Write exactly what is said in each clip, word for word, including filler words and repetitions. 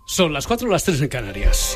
Son las cuatro, las tres en Canarias.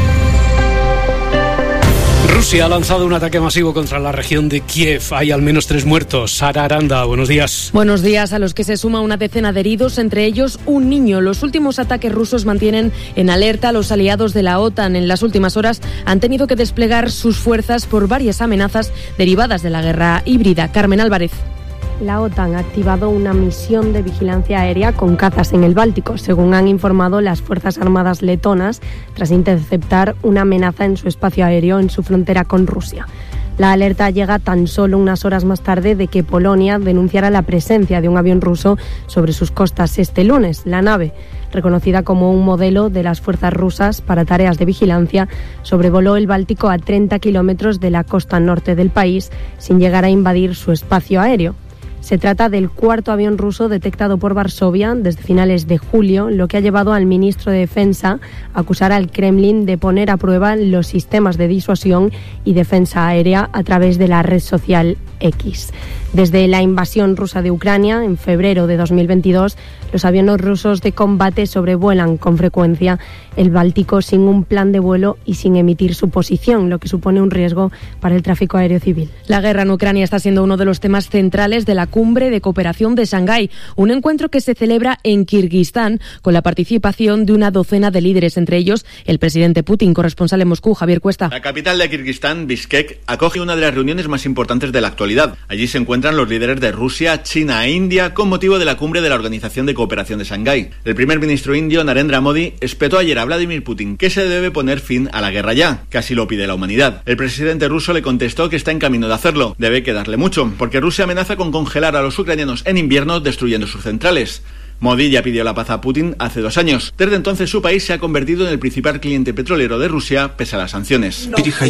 Rusia ha lanzado un ataque masivo contra la región de Kiev. Hay al menos tres muertos. Sara Aranda, buenos días. Buenos días, a los que se suma una decena de heridos, entre ellos un niño. Los últimos ataques rusos mantienen en alerta a los aliados de la OTAN. En las últimas horas han tenido que desplegar sus fuerzas por varias amenazas derivadas de la guerra híbrida. Carmen Álvarez. La OTAN ha activado una misión de vigilancia aérea con cazas en el Báltico, según han informado las Fuerzas Armadas letonas, tras interceptar una amenaza en su espacio aéreo en su frontera con Rusia. La alerta llega tan solo unas horas más tarde de que Polonia denunciara la presencia de un avión ruso sobre sus costas este lunes. La nave, reconocida como un modelo de las fuerzas rusas para tareas de vigilancia, sobrevoló el Báltico a treinta kilómetros de la costa norte del país sin llegar a invadir su espacio aéreo. Se trata del cuarto avión ruso detectado por Varsovia desde finales de julio, lo que ha llevado al ministro de Defensa a acusar al Kremlin de poner a prueba los sistemas de disuasión y defensa aérea a través de la red social X. Desde la invasión rusa de Ucrania en febrero de dos mil veintidós, los aviones rusos de combate sobrevuelan con frecuencia el Báltico sin un plan de vuelo y sin emitir su posición, lo que supone un riesgo para el tráfico aéreo civil. La guerra en Ucrania está siendo uno de los temas centrales de la Cumbre de Cooperación de Shanghái, un encuentro que se celebra en Kirguistán con la participación de una docena de líderes, entre ellos el presidente Putin. Corresponsal en Moscú, Javier Cuesta. La capital de Kirguistán, Bishkek, acoge una de las reuniones más importantes de la actualidad. Allí se encuentran los líderes de Rusia, China e India con motivo de la Cumbre de la Organización de Cooperación de Shanghái. El primer ministro indio, Narendra Modi, espetó ayer a Vladimir Putin que se debe poner fin a la guerra ya, que así lo pide la humanidad. El presidente ruso le contestó que está en camino de hacerlo. Debe quedarle mucho, porque Rusia amenaza con congelar a los ucranianos en invierno destruyendo sus centrales. Modi ya pidió la paz a Putin hace dos años. Desde entonces su país se ha convertido en el principal cliente petrolero de Rusia pese a las sanciones.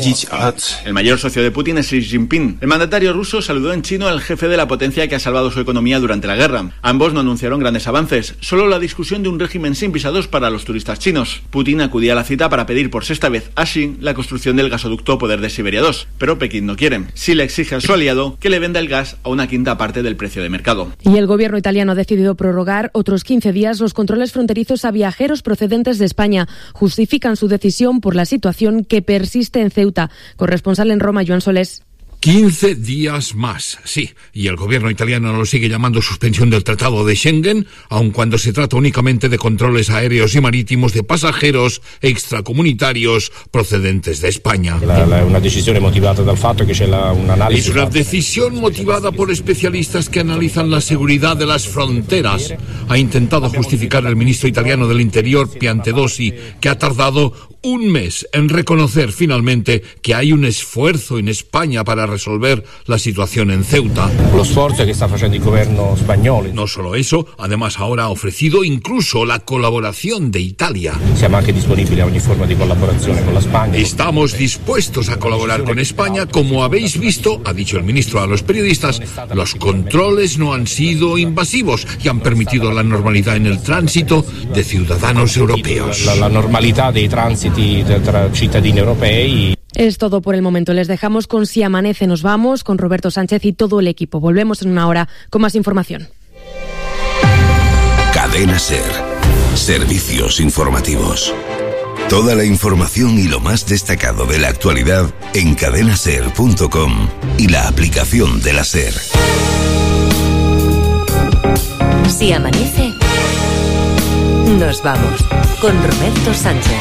El mayor socio de Putin es Xi Jinping. El mandatario ruso saludó en chino al jefe de la potencia que ha salvado su economía durante la guerra. Ambos no anunciaron grandes avances, solo la discusión de un régimen sin visados para los turistas chinos. Putin acudía a la cita para pedir por sexta vez a Xi la construcción del gasoducto Poder de Siberia dos, pero Pekín no quiere. Xi le exige a su aliado que le venda el gas a una quinta parte del precio de mercado. Y el gobierno italiano ha decidido prorrogar otros quince días los controles fronterizos a viajeros procedentes de España. Justifican su decisión por la situación que persiste en Ceuta. Corresponsal en Roma, Joan Solés. quince días más, sí, y el gobierno italiano lo sigue llamando suspensión del Tratado de Schengen, aun cuando se trata únicamente de controles aéreos y marítimos de pasajeros extracomunitarios procedentes de España. La, la, una decisión motivada del fatto que c'è la, un análisis. Es una decisión motivada por especialistas que analizan la seguridad de las fronteras. Ha intentado justificar el ministro italiano del Interior, Piantedosi, que ha tardado un mes en reconocer finalmente que hay un esfuerzo en España para resolver la situación en Ceuta. Lo sforzo que está haciendo el gobierno español. No solo eso, además ahora ha ofrecido incluso la colaboración de Italia. Siamo anche disponibili a ogni forma di collaborazione con la España. Estamos dispuestos a colaborar con España. Como habéis visto, ha dicho el ministro a los periodistas, los controles no han sido invasivos y han permitido la normalidad en el tránsito de ciudadanos europeos. La, la normalidad de tránsito tra cittadini europei. Es todo por el momento. Les dejamos con Si Amanece. Nos vamos con Roberto Sánchez y todo el equipo. Volvemos en una hora con más información. Cadena SER. Servicios informativos. Toda la información y lo más destacado de la actualidad en cadena ser punto com y la aplicación de la SER. Si amanece, nos vamos con Roberto Sánchez.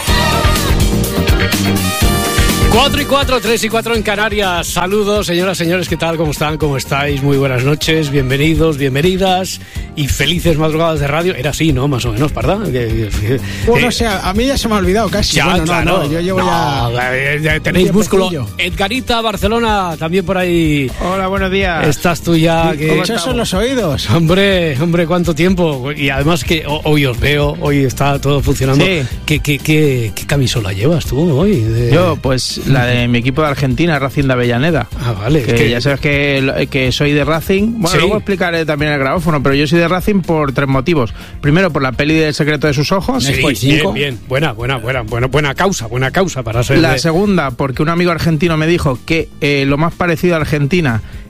cuatro y cuatro, tres y cuatro en Canarias. Saludos, señoras, señores, ¿qué tal? ¿Cómo están? ¿Cómo estáis? Muy buenas noches, bienvenidos, bienvenidas y felices madrugadas de radio. Era así, ¿no? Más o menos, ¿verdad? Bueno, o sea, a mí ya se me ha olvidado casi. Ya, bueno, claro. no, no, yo llevo no, ya... ya tenéis músculo. Edgarita, Barcelona, también por ahí. Hola, buenos días. Estás tú ya. Que... ¿Cómo son los oídos? Hombre, hombre, ¿cuánto tiempo? Y además que hoy os veo, hoy está todo funcionando. Sí. ¿Qué, qué, qué, qué camisola llevas tú hoy? De... Yo, pues la de mi equipo de Argentina, Racing de Avellaneda. Ah, vale. Que, que... ya sabes que, que soy de Racing. Bueno, ¿sí? Luego explicaré también el grabófono, pero yo soy de Racing por tres motivos. Primero, por la peli del secreto de sus ojos. Sí, bien, bien. Buena, buena, buena, buena, buena causa, buena causa para ser. La de... segunda, porque un amigo argentino me dijo que eh, lo más parecido a Argentina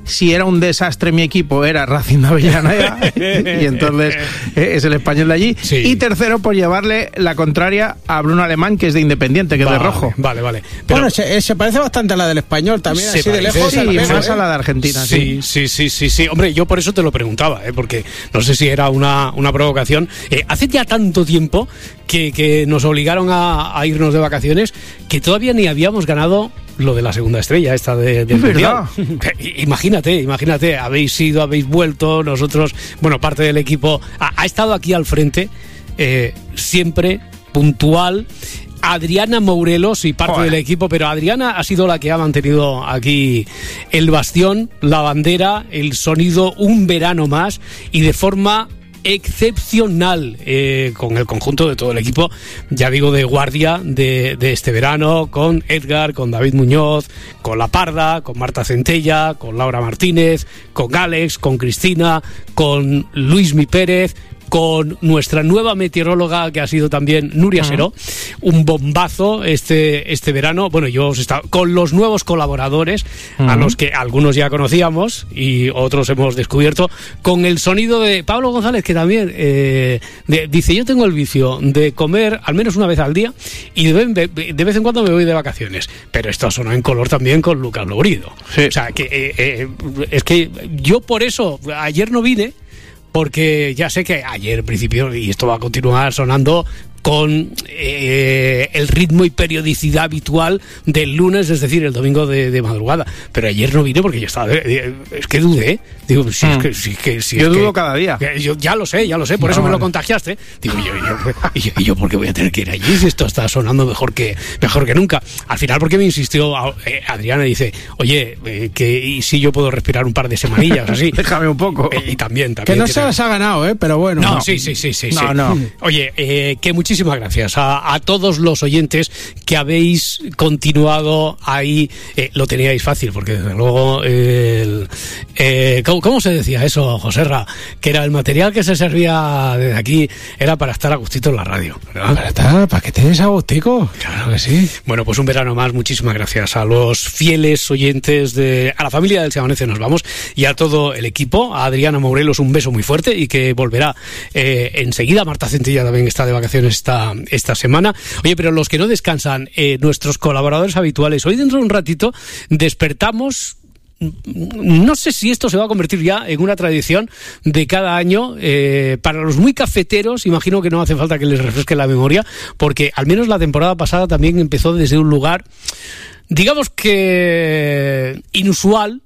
si era un desastre mi equipo, era Racing de Avellaneda, y entonces eh, es el español de allí. Sí. Y tercero, por llevarle la contraria a Bruno Alemán, que es de Independiente, que vale, es de rojo. Vale, vale. Pero bueno, se, se parece bastante a la del español también, se así de parece, lejos. Sí, pelo, más ¿eh? a la de Argentina. Sí, sí, sí, sí, sí, sí. Hombre, yo por eso te lo preguntaba, ¿eh? Porque no sé si era una, una provocación. Eh, hace ya tanto tiempo que, que nos obligaron a, a irnos de vacaciones que todavía ni habíamos ganado lo de la segunda estrella esta de, de es verdad. Imagínate, imagínate, habéis ido, habéis vuelto, nosotros, bueno, parte del equipo ha, ha estado aquí al frente, eh, siempre puntual. Adriana Mourelos y parte Joder. del equipo, pero Adriana ha sido la que ha mantenido aquí el bastión, la bandera, el sonido un verano más y de forma excepcional, eh, con el conjunto de todo el equipo, ya digo, de guardia de, de este verano, con Edgar, con David Muñoz, con La Parda, con Marta Centella, con Laura Martínez, con Alex, con Cristina, con Luismi Pérez, con nuestra nueva meteoróloga que ha sido también Nuria Seró, un bombazo este este verano. Bueno, yo os estaba con los nuevos colaboradores, uh-huh. a los que algunos ya conocíamos y otros hemos descubierto, con el sonido de Pablo González, que también eh, de, dice, yo tengo el vicio de comer al menos una vez al día y de, de, de vez en cuando me voy de vacaciones, pero esto sonó en color también con Lucas Lourido. Sí. O sea, que eh, eh, es que yo por eso ayer no vine, porque ya sé que ayer, en principio, y esto va a continuar sonando con eh, el ritmo y periodicidad habitual del lunes, es decir, el domingo de, de madrugada. Pero ayer no vine porque yo estaba... Eh, es que dudé. Digo, si mm. es que... Si, que si yo es dudo que, cada día. Que yo ya lo sé, ya lo sé, por no, eso me lo contagiaste. Digo, yo, yo, y yo, y yo, ¿por qué voy a tener que ir allí si esto está sonando mejor que mejor que nunca? Al final, porque me insistió eh, Adriana, dice, oye, eh, que y si yo puedo respirar un par de semanillas así. Déjame un poco. Eh, y también, también. Que no que se las ha ganado, ¿eh? Pero bueno. No, no. sí, sí, sí, sí. No, sí. no. Oye, eh, que muchísimas gracias a A, a todos los oyentes que habéis continuado ahí. Eh, lo teníais fácil, porque desde luego eh, el, eh, ¿cómo, ¿cómo se decía eso, Joserra? Que era el material que se servía desde aquí, era para estar a gustito en la radio, ¿verdad? Para estar, para que te des a gustico. Claro que sí. Bueno, pues un verano más, muchísimas gracias a los fieles oyentes de, a la familia del Se Amanece Nos Vamos y a todo el equipo. A Adriana Mourelos un beso muy fuerte y que volverá eh, enseguida. Marta Centella también está de vacaciones esta, esta semana. Oye, pero los que no descansan, eh, nuestros colaboradores habituales, hoy dentro de un ratito despertamos. No sé si esto se va a convertir ya en una tradición de cada año. Eh, para los muy cafeteros, imagino que no hace falta que les refresque la memoria, porque al menos la temporada pasada también empezó desde un lugar, digamos que inusual,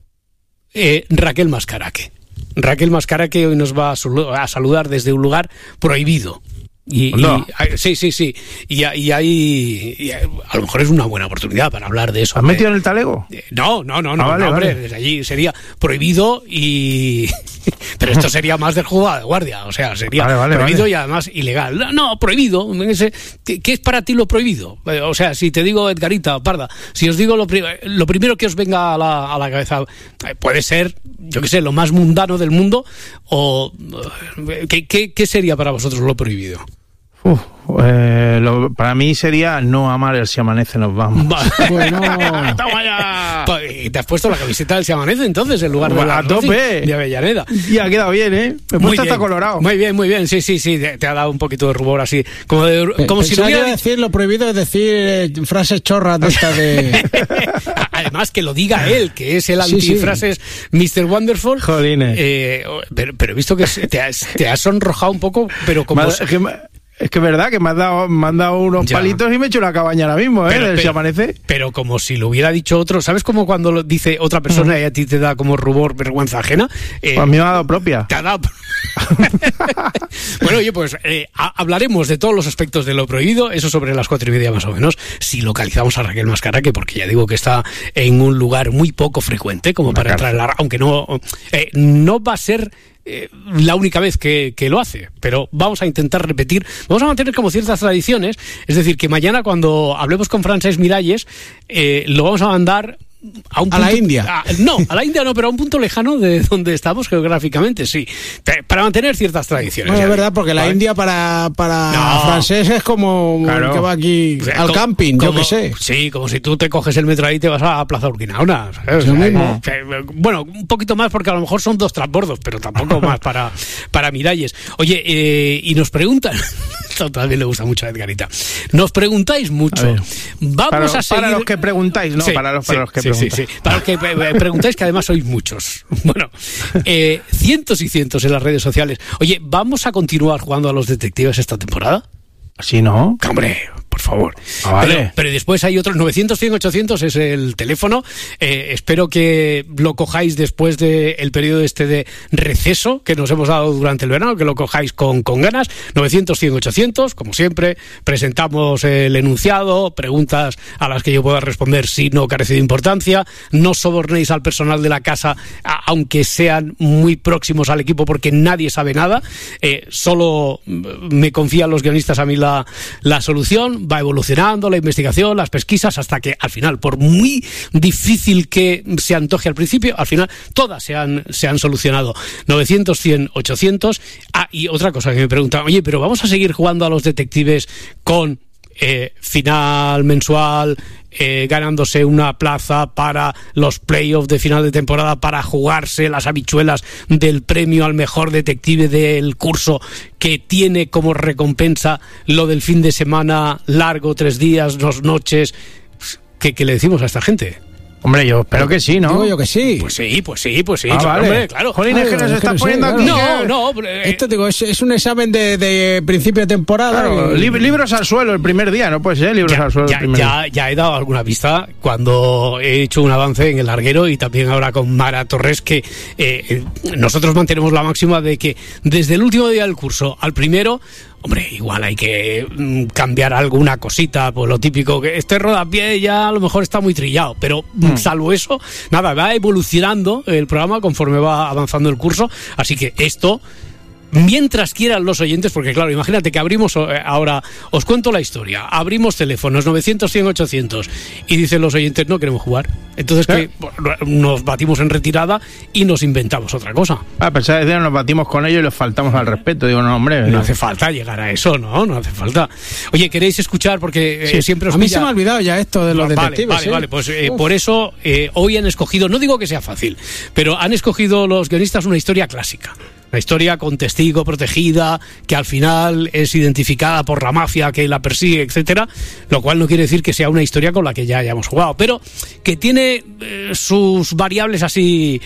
eh, Raquel Mascaraque. Raquel Mascaraque hoy nos va a, sulu- a saludar desde un lugar prohibido. Y, no. y sí, sí, sí. Y, y ahí y a, a lo mejor es una buena oportunidad para hablar de eso. ¿Has metido en el talego? Eh, no, no, no, no, ah, vale, no hombre, vale. desde allí sería prohibido y... Pero esto sería más del juego de guardia, o sea, sería vale, vale, prohibido vale. y además ilegal. No, no prohibido. ¿Qué, ¿Qué es para ti lo prohibido? Eh, o sea, si te digo Edgarita, Parda, si os digo lo, pri- lo primero que os venga a la, a la cabeza, eh, puede ser, yo qué sé, lo más mundano del mundo, o eh, ¿qué, qué, qué sería para vosotros lo prohibido? Uf, eh, lo, para mí sería no amar el Si Amanece Nos Vamos. Bueno, ¡toma ya! ¿Te has puesto la camiseta del Si Amanece entonces en lugar de Bueno, la a tope de Avellaneda? Y ha quedado bien, ¿eh? Me he puesto hasta colorado. Muy bien, muy bien, sí, sí, sí, te, te ha dado un poquito de rubor así, como, de, como si lo hubiera hubiera decir lo prohibido es decir eh, frases chorras de esta de... Además que lo diga él, que es el Sí, sí. antifrases mister Wonderful. Jolines. Eh, pero, pero he visto que te has, te has sonrojado un poco, pero como... Me ha- es que me- Es que es verdad que me has dado, me han dado unos Ya. palitos y me he hecho una cabaña ahora mismo, ¿eh? Pero, Del pero- Si Amanece. Pero como si lo hubiera dicho otro, ¿sabes como cuando lo dice otra persona y a ti te da como rubor, vergüenza ajena? Eh, Pues a mí me ha dado propia. te ha dado... Bueno, oye, pues eh, ha- hablaremos de todos los aspectos de lo prohibido, eso sobre las cuatro y media más o menos, si localizamos a Raquel Mascaraque, porque ya digo que está en un lugar muy poco frecuente como Una para cárcel. entrar en la... Aunque no, eh, no va a ser... Eh, la única vez que, que lo hace, pero vamos a intentar repetir, vamos a mantener como ciertas tradiciones, es decir, que mañana cuando hablemos con Francesc Miralles, eh, lo vamos a mandar a, un a punto, la India. A, no, a la India no, pero a un punto lejano de donde estamos geográficamente, sí. Para mantener ciertas tradiciones. Bueno, es verdad, porque la ¿vale? India para, para no. francés es como claro. que va aquí o sea, al como, camping, como, yo qué sé. Sí, como si tú te coges el metro ahí y te vas a Plaza Urquinaona. ¿sabes? Mismo. Bueno, un poquito más porque a lo mejor son dos transbordos, pero tampoco más para, para Miralles. Oye, eh, y nos preguntan, esto también le gusta mucho a Edgarita, nos preguntáis mucho. Vamos para, a seguir... Para los que preguntáis, no, sí, para, los, para sí, los que sí, preguntáis. Sí, sí. Para los que preguntáis, que además sois muchos. Bueno, eh, cientos y cientos en las redes sociales. Oye, ¿vamos a continuar jugando a los detectives esta temporada? ¿Sí, no? Hombre, por favor. Ah, vale. pero, pero después hay otros novecientos, cien, ochocientos es el teléfono. Eh, espero que lo cojáis después del periodo este de receso que nos hemos dado durante el verano, que lo cojáis con, con ganas. novecientos, cien, ochocientos, como siempre, presentamos el enunciado, preguntas a las que yo pueda responder si no carece de importancia. No sobornéis al personal de la casa, a, aunque sean muy próximos al equipo, porque nadie sabe nada. Eh, solo me confían los guionistas a mí la La, la solución. Va evolucionando la investigación, las pesquisas, hasta que al final, por muy difícil que se antoje al principio, al final todas se han, se han solucionado. novecientos, cien, ochocientos. Ah, y otra cosa que me preguntan, oye, pero ¿vamos a seguir jugando a los detectives con eh, final mensual, eh, ganándose una plaza para los playoffs de final de temporada, para jugarse las habichuelas del premio al mejor detective del curso, que tiene como recompensa lo del fin de semana largo, tres días, dos noches? ¿Qué, qué le decimos a esta gente? Hombre, yo espero que sí, ¿no? Digo yo que sí. Pues sí, pues sí, pues sí. Ah, claro, vale. hombre, claro. Jolín, es que nos está poniendo aquí. No, no. Eh, Esto digo, es, es un examen de, de principio de temporada. Claro, y... lib- libros al suelo el primer día, no puede ser, libros ya, al suelo ya, el primer ya, día. ya he dado alguna pista cuando he hecho un avance en el larguero, y también ahora con Mara Torres, que eh, nosotros mantenemos la máxima de que desde el último día del curso al primero, hombre, igual hay que mm, cambiar alguna cosita, pues lo típico, que este rodapié ya a lo mejor está muy trillado, pero mm. salvo eso, nada, va evolucionando el programa conforme va avanzando el curso, así que esto, mientras quieran los oyentes, porque claro, imagínate que abrimos ahora, os cuento la historia, abrimos teléfonos novecientos, cien, ochocientos y dicen los oyentes, no queremos jugar, entonces ¿Eh? que bueno, nos batimos en retirada y nos inventamos otra cosa. Ah, pensaba decir, nos batimos con ellos y les faltamos al respeto. Digo, no, hombre, no digo. hace falta llegar a eso, no, no hace falta. Oye, ¿queréis escuchar? Porque sí, eh, siempre os a mí pilla... se me ha olvidado ya esto de los vale, detectives. Vale, ¿eh? vale, pues eh, por eso eh, hoy han escogido, no digo que sea fácil, pero han escogido los guionistas una historia clásica. Una historia con testigo protegida, que al final es identificada por la mafia que la persigue, etcétera, lo cual no quiere decir que sea una historia con la que ya hayamos jugado, pero que tiene eh, sus variables así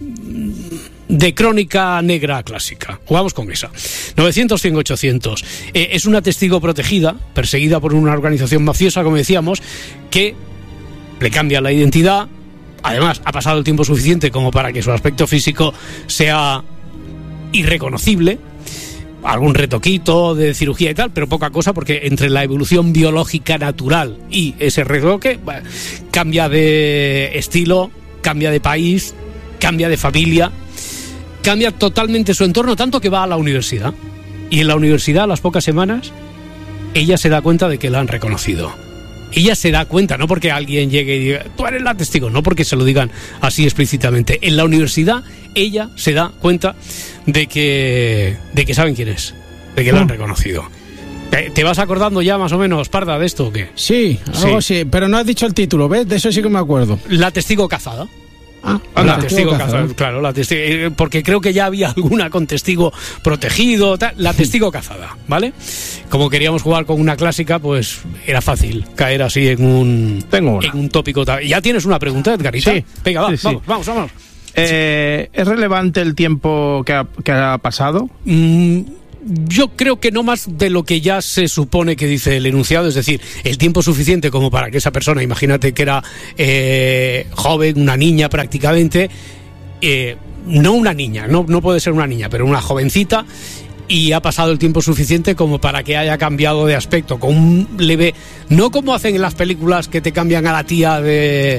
de crónica negra clásica. Jugamos con esa. novecientos, cien, ochocientos. Eh, es una testigo protegida, perseguida por una organización mafiosa, como decíamos, que le cambia la identidad. Además, ha pasado el tiempo suficiente como para que su aspecto físico sea irreconocible, algún retoquito de cirugía y tal, pero poca cosa, porque entre la evolución biológica natural y ese retoque, bueno, cambia de estilo, cambia de país, cambia de familia, cambia totalmente su entorno, tanto que va a la universidad, y en la universidad, a las pocas semanas, ella se da cuenta de que la han reconocido. Ella se da cuenta, no porque alguien llegue y diga, tú eres la testigo, no porque se lo digan así explícitamente. En la universidad, ella se da cuenta de que, de que saben quién es, de que la han reconocido. ¿Te, ¿Te vas acordando ya más o menos, Parda, de esto o qué? Sí, algo sí. sí, pero no has dicho el título, ¿ves? De eso sí que me acuerdo. La testigo cazada. Ah, la testigo cazada, claro, la testigo, porque creo que ya había alguna con testigo protegido, tal, la testigo cazada, ¿vale? Como queríamos jugar con una clásica, pues era fácil caer así en un Tengo una. en un tópico. ¿Ya tienes una pregunta, Edgarita? Sí. Venga, va, sí, sí. vamos, vamos, vamos. Eh, ¿Es relevante el tiempo que ha, que ha pasado? Mm, yo creo que no más de lo que ya se supone que dice el enunciado, es decir, el tiempo suficiente como para que esa persona, imagínate que era eh, joven, una niña prácticamente, eh, no una niña, no, no puede ser una niña, pero una jovencita, y ha pasado el tiempo suficiente como para que haya cambiado de aspecto, con un leve, no como hacen en las películas que te cambian a la tía de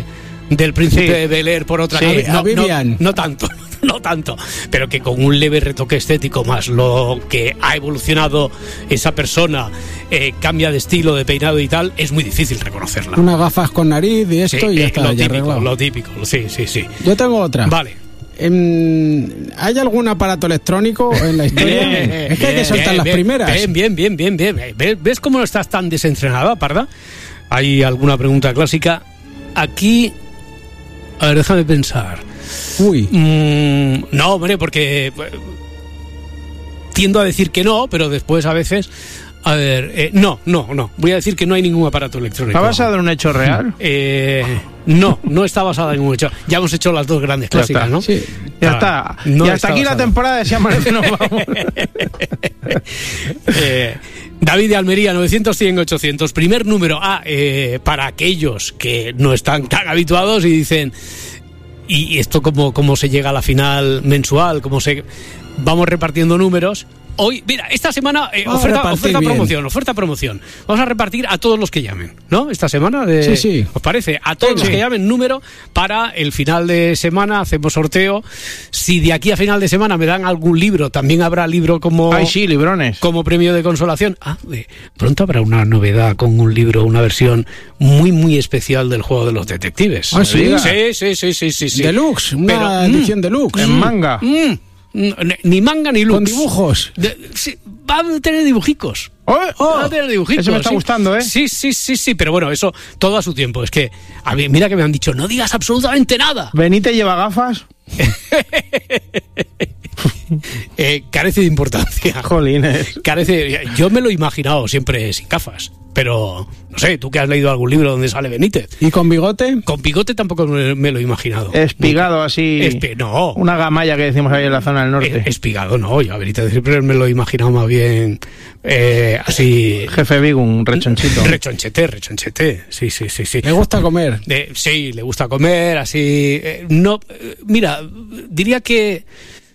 del Príncipe Sí. de Bel-Air por otra Sí, calle. a No, Vivian. no, no tanto, no tanto, pero que con un leve retoque estético más lo que ha evolucionado esa persona, eh, cambia de estilo, de peinado y tal, es muy difícil reconocerla. Unas gafas con nariz y esto Sí, y ya eh, está, lo ya típico, arreglado. lo típico, sí, sí, sí. Yo tengo otra. Vale. Em, ¿Hay algún aparato electrónico en la historia? Bien, es que hay que bien, soltar bien, las bien, primeras. Bien, bien, bien, bien, bien. ¿Ves, ¿Ves cómo no estás tan desentrenada, Parda? ¿Hay alguna pregunta clásica? Aquí... A ver, déjame pensar. Uy. Mm, no, hombre, porque... eh, tiendo a decir que no, pero después a veces... A ver, eh, no, no, no. Voy a decir que no hay ningún aparato electrónico. ¿Está basado en un hecho real? Eh, no, no está basada en un hecho. Ya hemos hecho las dos grandes Ya clásicas, está. ¿no? Sí. Ya Ah, está. no y hasta está aquí la basada. temporada de Si Amanece Nos Vamos. Eh, David de Almería, novecientos, cien, ochocientos. Primer número. Ah, eh, para aquellos que no están tan habituados y dicen... ¿Y esto cómo, cómo se llega a la final mensual? ¿Cómo se...? Vamos repartiendo números. Hoy, mira, esta semana, eh, Vamos a oferta, repartir oferta bien. promoción, oferta promoción. Vamos a repartir a todos los que llamen, ¿no? Esta semana, de, Sí, sí. ¿os parece? A todos Sí. los que llamen número para el final de semana, hacemos sorteo. Si de aquí a final de semana me dan algún libro, también habrá libro como... Ay, sí, librones. como premio de consolación. Ah, eh, pronto habrá una novedad con un libro, una versión muy, muy especial del Juego de los Detectives. Ah, ¿sí? Sí, sí, sí, sí, sí, sí. Deluxe, una Pero, edición mm, deluxe. En manga. Mm, n- ni manga ni lux. Con dibujos. De- sí, va a tener dibujicos. ¡Oh! Va a tener dibujicos. Eso me está sí. gustando, ¿eh? Sí, sí, sí, sí, pero bueno, eso todo a su tiempo. Es que, a mí, mira que me han dicho, no digas absolutamente nada. Benítez lleva gafas. Eh, carece de importancia. Jolines. Carece, yo me lo he imaginado siempre sin gafas, pero no sé, tú que has leído algún libro donde sale Benítez. ¿Y con bigote? Con bigote tampoco me, me lo he imaginado. Espigado así. Espi- no. Una gamalla que decimos ahí en la zona del norte. Es- Espigado, no, yo a Benítez siempre me lo he imaginado más bien eh, así. Jefe Vigun, rechonchito. Rechonchete, rechonchete. Sí, sí, sí, sí. ¿Le gusta comer? Eh, sí, le gusta comer, así. eh, no, eh, mira, diría que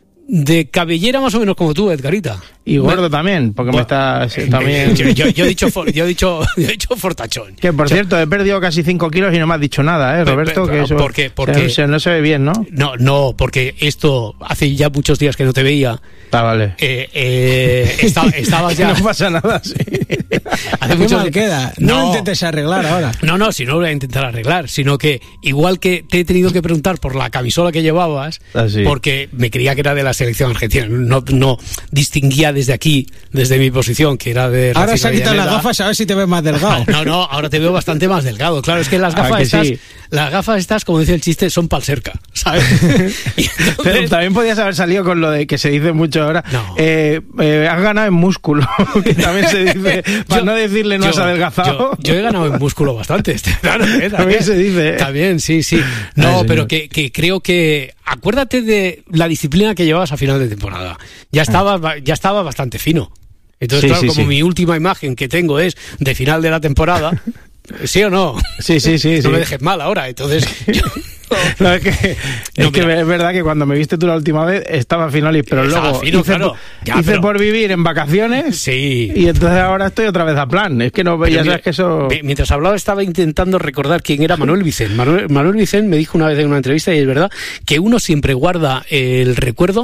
de cabellera más o menos como tú, Edgarita. Y gordo también, porque me está sí, también. Yo, yo- yo he dicho, for- yo he dicho, yo he dicho fortachón. Que por cierto, he perdido casi cinco kilos y no me has dicho nada, ¿eh, Pe- Roberto? pe- Que eso ¿por qué? ¿Por se- qué? se- no se ve bien, ¿no? No, no, porque esto hace ya muchos días que no te veía. Está vale. Eh, eh, esta- estabas ya. No pasa nada, sí. Hace ¿Qué muchos mal di- queda? No, lo intentes arreglar ahora. No, no, si no lo voy a intentar arreglar, sino que igual que te he tenido que preguntar por la camisola que llevabas, Ah, sí. porque me creía que era de la selección argentina, no, no distinguía desde aquí, desde mi posición, que era de Ahora Racing se ha quitado las Avellaneda. gafas a ver si te ves más delgado. No, no, ahora te veo bastante más delgado. Claro, es que las Ah, gafas que estas, sí. las gafas estas, como dice el chiste, son pal cerca, ¿sabes? Y entonces- Pero también podías haber salido con lo de que se dice mucho ahora. No. Eh, eh, has ganado en músculo, que también se dice, para Yo- no decirle no yo- has adelgazado. Yo, yo he ganado en músculo bastante. este verano, ¿eh? También se dice, ¿eh? También, sí, sí. Ay, No, señor. pero que, que creo que... Acuérdate de la disciplina que llevabas a final de temporada. Ya estaba, ya estaba bastante fino. Entonces, Sí, claro, sí, como sí. mi última imagen que tengo es de final de la temporada, ¿sí o no? Sí, sí, sí. No sí. me dejes mal ahora. Entonces, yo- No, es que, No, es, que mira. es verdad que cuando me viste tú la última vez estaba Finolis, pero Estaba luego fino, hice, claro. por, Ya, hice pero- por vivir en vacaciones sí. y entonces ahora estoy otra vez a plan. Es que no Pero ya mira, sabes que eso... mi- Mientras hablaba estaba intentando recordar quién era Manuel Vicent. Manuel, Manuel Vicent me dijo una vez en una entrevista, y es verdad, que uno siempre guarda el recuerdo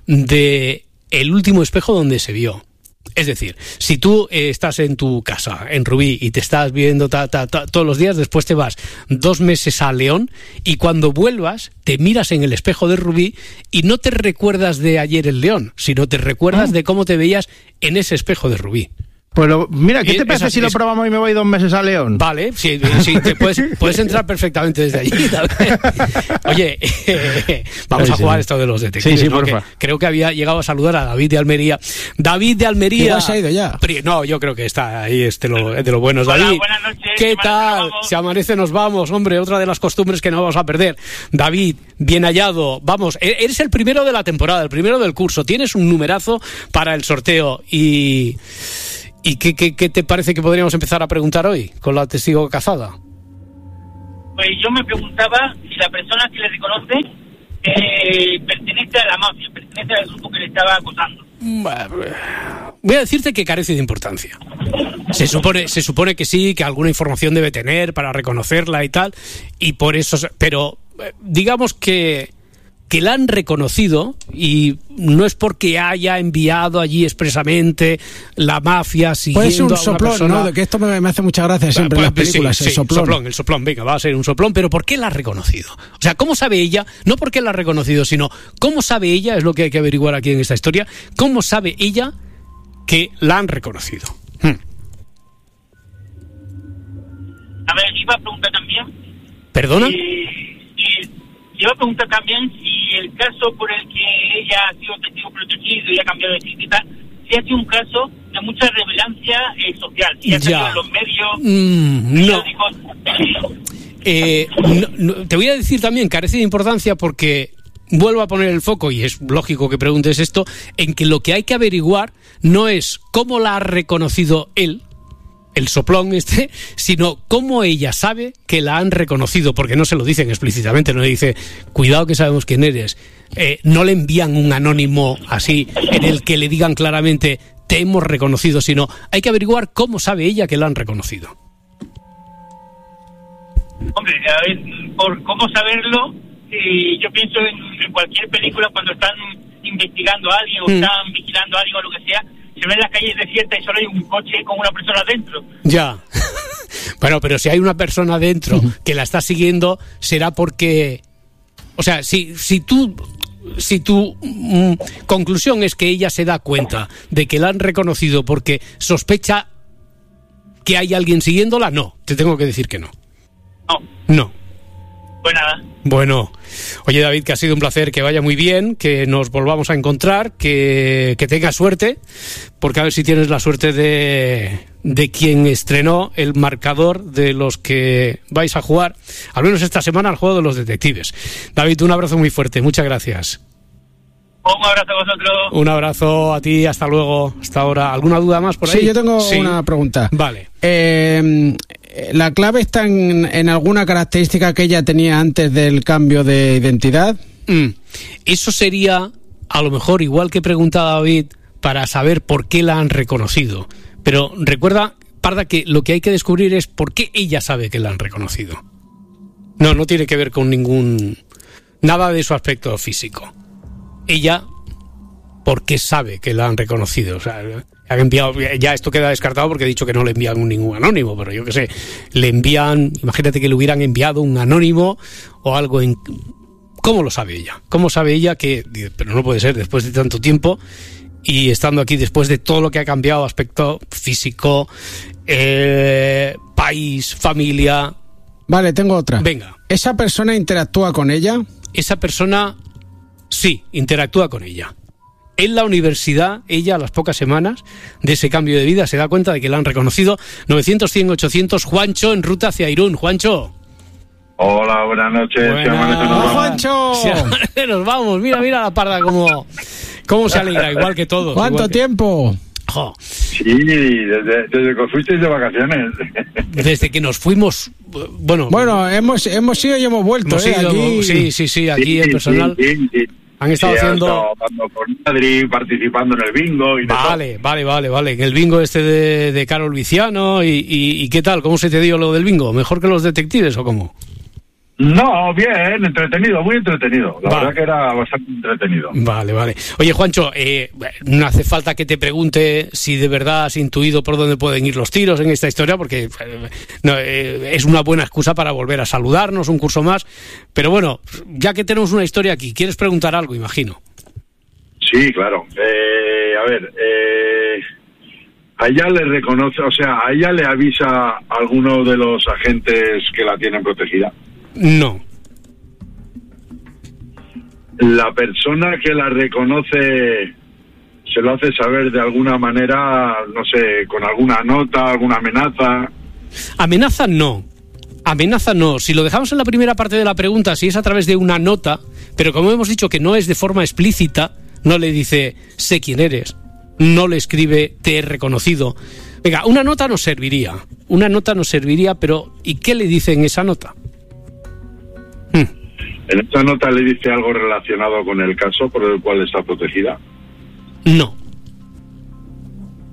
de el último espejo donde se vio. Es decir, si tú eh, estás en tu casa, en Rubí, y te estás viendo ta, ta, ta, todos los días, después te vas dos meses a León, y cuando vuelvas te miras en el espejo de Rubí y no te recuerdas de ayer en León, sino te recuerdas de cómo te veías en ese espejo de Rubí. Pues lo- mira, ¿qué Es- te parece es- si lo es- probamos y me voy dos meses a León? Vale, sí, sí, te puedes, puedes entrar perfectamente desde allí también. Oye, eh, vamos Ay, a jugar sí. esto de los detectives. Sí, sí, ¿no? porfa. Que creo que había llegado a saludar a David de Almería. David de Almería. Igual se ha ido ya. Pri- No, yo creo que está ahí, es de lo, es de lo buenos. Hola, David, buenas noches. ¿qué Si amanece, tal? nos vamos. Si amanece nos vamos, hombre, otra de las costumbres que no vamos a perder. David, bien hallado. Vamos, e- eres el primero de la temporada, el primero del curso. Tienes un numerazo para el sorteo y... ¿Y qué, qué, qué te parece que podríamos empezar a preguntar hoy con la testigo cazada? Pues yo me preguntaba si la persona que le reconoce eh, pertenece a la mafia, pertenece al grupo que le estaba acosando. voy a decirte que carece de importancia. Se supone, se supone que sí, que alguna información debe tener para reconocerla y tal, y por eso, pero digamos que, que la han reconocido, y no es porque haya enviado allí expresamente la mafia siguiendo puede ser un a una soplón, persona. ¿no? De que esto me, me hace mucha gracia siempre Pues, en las películas, sí, el sí, soplón. soplón. El soplón, venga, va a ser un soplón, pero ¿por qué la ha reconocido? O sea, ¿cómo sabe ella? No por qué la ha reconocido, sino ¿cómo sabe ella? Es lo que hay que averiguar aquí en esta historia. ¿Cómo sabe ella que la han reconocido? Hmm. A ver, iba a preguntar también. ¿Perdona? Eh, eh, iba a preguntar también si el caso por el que ella ha sido testigo protegido y ha cambiado de sitio y tal, si ha sido un caso de mucha relevancia eh, social. Si ha salido en los medios, mm, no. periódicos. Eh, no, no. Te voy a decir también, carece de importancia porque vuelvo a poner el foco, y es lógico que preguntes esto, en que lo que hay que averiguar no es cómo la ha reconocido él, el soplón este, sino cómo ella sabe que la han reconocido, porque no se lo dicen explícitamente, no le dice, cuidado que sabemos quién eres, eh, no le envían un anónimo así, en el que le digan claramente, te hemos reconocido, sino hay que averiguar cómo sabe ella que la han reconocido. Hombre, a ver, por cómo saberlo, eh, yo pienso en, en cualquier película cuando están investigando a alguien o mm. están vigilando a alguien o lo que sea, se ven las calles desiertas y solo hay un coche con una persona dentro. Ya. Bueno, pero si hay una persona dentro que la está siguiendo, será porque... O sea, si, si tú... Si tu mm, conclusión es que ella se da cuenta de que la han reconocido porque sospecha que hay alguien siguiéndola, no. Te tengo que decir que no. No. No. Pues nada. Bueno, oye David, que ha sido un placer, que vaya muy bien, que nos volvamos a encontrar, que, que tengas suerte, porque a ver si tienes la suerte de, de quien estrenó el marcador de los que vais a jugar, al menos esta semana, al juego de los detectives. David, un abrazo muy fuerte, muchas gracias. Un abrazo a vosotros. Un abrazo a ti, hasta luego, hasta ahora. ¿Alguna duda más por ahí? Sí, yo tengo sí. una pregunta. Vale. Eh, ¿La clave está en, en alguna característica que ella tenía antes del cambio de identidad? Mm. Eso sería, a lo mejor, igual que preguntaba David, para saber por qué la han reconocido. Pero recuerda, Parda, que lo que hay que descubrir es por qué ella sabe que la han reconocido. No, no tiene que ver con ningún... nada de su aspecto físico. Ella, porque sabe que la han reconocido. O sea, han enviado, ya esto queda descartado porque he dicho que no le envían ningún anónimo, pero yo qué sé, le envían, imagínate que le hubieran enviado un anónimo o algo en... ¿Cómo lo sabe ella? ¿Cómo sabe ella que, pero no puede ser después de tanto tiempo y estando aquí después de todo lo que ha cambiado, aspecto físico, eh, país, familia? Vale, tengo otra. Venga. ¿Esa persona interactúa con ella? Esa persona... Sí, interactúa con ella. En la universidad, ella a las pocas semanas de ese cambio de vida se da cuenta de que la han reconocido. Novecientos, cien, ochocientos, Juancho en ruta hacia Irún. Juancho. Hola, buenas noches. Buenas. Si nos Juancho. Si nos vamos. Mira, mira la Parda cómo, cómo se alegra, igual que todos. ¿Cuánto que... tiempo? Oh. Sí, desde, desde que fuisteis de vacaciones. Desde que nos fuimos, bueno... Bueno, hemos, hemos ido y hemos vuelto, hemos ¿eh? Ido, aquí... Sí, sí, sí, aquí sí, el personal... Sí, sí, sí. Han estado sí, haciendo... Han estado por Madrid, participando en el bingo y Vale, todo. vale, vale, vale. En el bingo este de, de Carol Viciano y, y, y ¿qué tal? ¿Cómo se te dio lo del bingo? ¿Mejor que los detectives o cómo? No, bien, entretenido, muy entretenido. La vale. verdad que era bastante entretenido. Vale, vale. Oye, Juancho, eh, no hace falta que te pregunte si de verdad has intuido por dónde pueden ir los tiros en esta historia, porque eh, no, eh, es una buena excusa para volver a saludarnos, un curso más. Pero bueno, ya que tenemos una historia aquí, ¿quieres preguntar algo, imagino? Sí, claro. Eh, a ver, eh, a ella le reconoce, o sea, a ella le avisa a alguno de los agentes que la tienen protegida. No. La persona que la reconoce se lo hace saber de alguna manera, no sé, con alguna nota, alguna amenaza. Amenaza no. Amenaza no. Si lo dejamos en la primera parte de la pregunta, si es a través de una nota, pero como hemos dicho que no es de forma explícita, no le dice sé quién eres, no le escribe te he reconocido. Venga, una nota nos serviría. Una nota nos serviría, pero ¿y qué le dice en esa nota? ¿En esta nota le dice algo relacionado con el caso por el cual está protegida? No.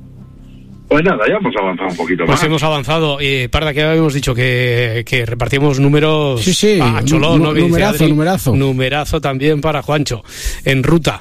Pues nada, ya hemos avanzado un poquito pues más. Pues hemos avanzado. Eh, Parda, que habíamos dicho que, que repartíamos números sí, sí, a Cholón, nu- ¿no? Que numerazo, dice Adri, numerazo. Numerazo también para Juancho, en ruta.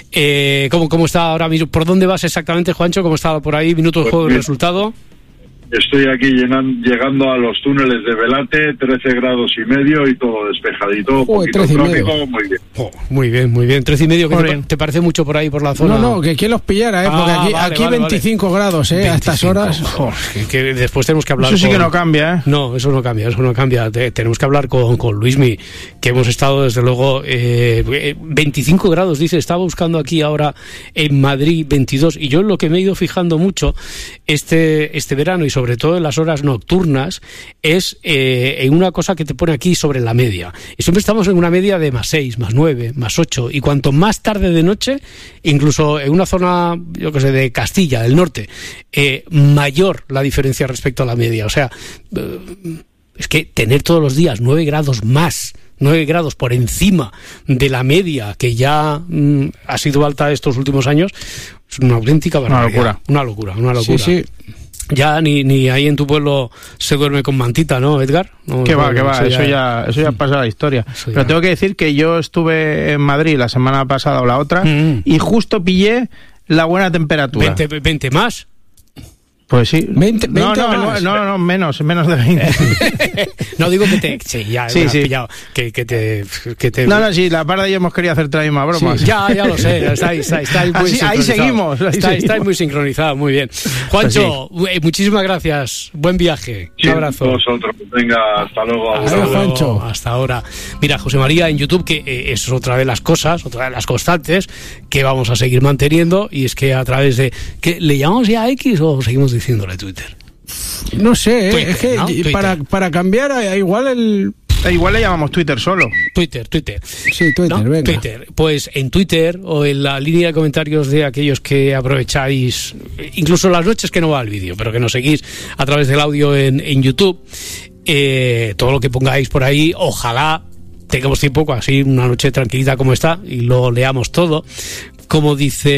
Eh, ¿cómo, ¿Cómo está ahora mismo? ¿Por dónde vas exactamente, Juancho? ¿Cómo está por ahí? Minuto de Pues juego y bien. resultado. Estoy aquí llenan, llegando a los túneles de Velate, trece grados y medio y todo despejadito, Joder, poquito trece y tráfico, medio. muy bien. Oh, muy bien, muy bien. Trece y medio, ¿qué te, Joder. te parece mucho por ahí, por la zona? No, no, que quién los pillara, ¿eh? Porque Ah, aquí, vale, aquí vale, veinticinco vale. grados, ¿eh? A estas veinticinco. horas. Joder, que, que después tenemos que hablar Eso sí con- que no cambia, ¿eh? No, eso no cambia, eso no cambia. Te- tenemos que hablar con, con Luismi, que hemos estado, desde luego, eh, veinticinco grados, dice, estaba buscando aquí ahora en Madrid veintidós, y yo en lo que me he ido fijando mucho este, este verano, y sobre todo en las horas nocturnas, es eh, en una cosa que te pone aquí sobre la media. Y siempre estamos en una media de más seis, más nueve, más ocho, y cuanto más tarde de noche, incluso en una zona, yo que sé, de Castilla, del norte, eh, mayor la diferencia respecto a la media. O sea, eh, es que tener todos los días nueve grados más, nueve grados por encima de la media que ya mm, ha sido alta estos últimos años, es una auténtica barbaridad. locura. Una locura, una locura. Sí, sí. Ya ni, ni ahí en tu pueblo se duerme con mantita, ¿no, Edgar? No, Que no, va, que va, eso ya, eso ya Mm. pasa a la historia. Eso Pero ya. tengo que decir que yo estuve en Madrid la semana pasada o la otra Mm. y justo pillé la buena temperatura. veinte, veinte más. Pues sí. veinte, no, veinte no, más. no, no, no, menos, menos de veinte. No digo que te... Sí, ya, Sí, me has sí. pillado. Que, que te... Que te No, no, sí, la Parda y yo hemos querido hacerte la misma broma. Sí, ya, ya lo sé, estáis, estáis, estáis muy Así- ahí sincronizados. seguimos, ahí Estáis, seguimos. estáis muy sincronizados, muy bien. Juancho, eh, muchísimas gracias, buen viaje, Sí, un abrazo. vosotros, venga, hasta luego. Hasta, Adiós, luego, Juancho. hasta ahora. Mira, José María en YouTube, que eh, es otra de las cosas, otra de las constantes que vamos a seguir manteniendo, y es que a través de... ¿que ¿Le llamamos ya X o seguimos diciéndole Twitter? No sé, ¿eh? Twitter, es que ¿no? Twitter. para, para cambiar, eh, igual el... E igual le llamamos Twitter solo. Twitter, Twitter. Sí, Twitter, ¿No? venga. Twitter. Pues en Twitter o en la línea de comentarios de aquellos que aprovecháis, incluso las noches que no va el vídeo, pero que nos seguís a través del audio en, en YouTube, eh, todo lo que pongáis por ahí, ojalá tengamos tiempo, así una noche tranquilita como está, y lo leamos todo. Como dice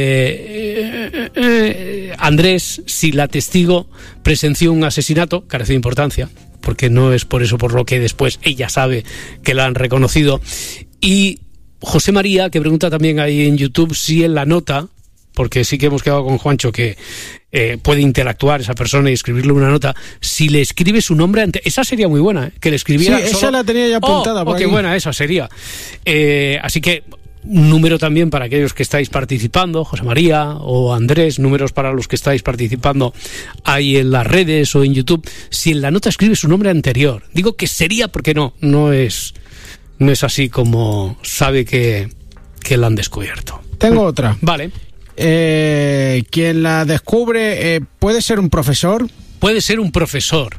eh, eh, Andrés, si la testigo presenció un asesinato, carece de importancia, porque no es por eso por lo que después ella sabe que la han reconocido. Y José María, que pregunta también ahí en YouTube si en la nota, porque sí que hemos quedado con Juancho que eh, puede interactuar esa persona y escribirle una nota, si le escribe su nombre ante... Esa sería muy buena, ¿eh? Que le escribiera... Sí, esa solo- la tenía ya apuntada Oh, por oh, qué aquí. buena esa sería. Eh, así que... un número también para aquellos que estáis participando, José María o Andrés, números para los que estáis participando ahí en las redes o en YouTube, si en la nota escribe su nombre anterior. Digo que sería porque no, no es, no es así como sabe que, que la han descubierto. Tengo otra. Vale. Eh, quien la descubre, eh, ¿puede ser un profesor? Puede ser un profesor.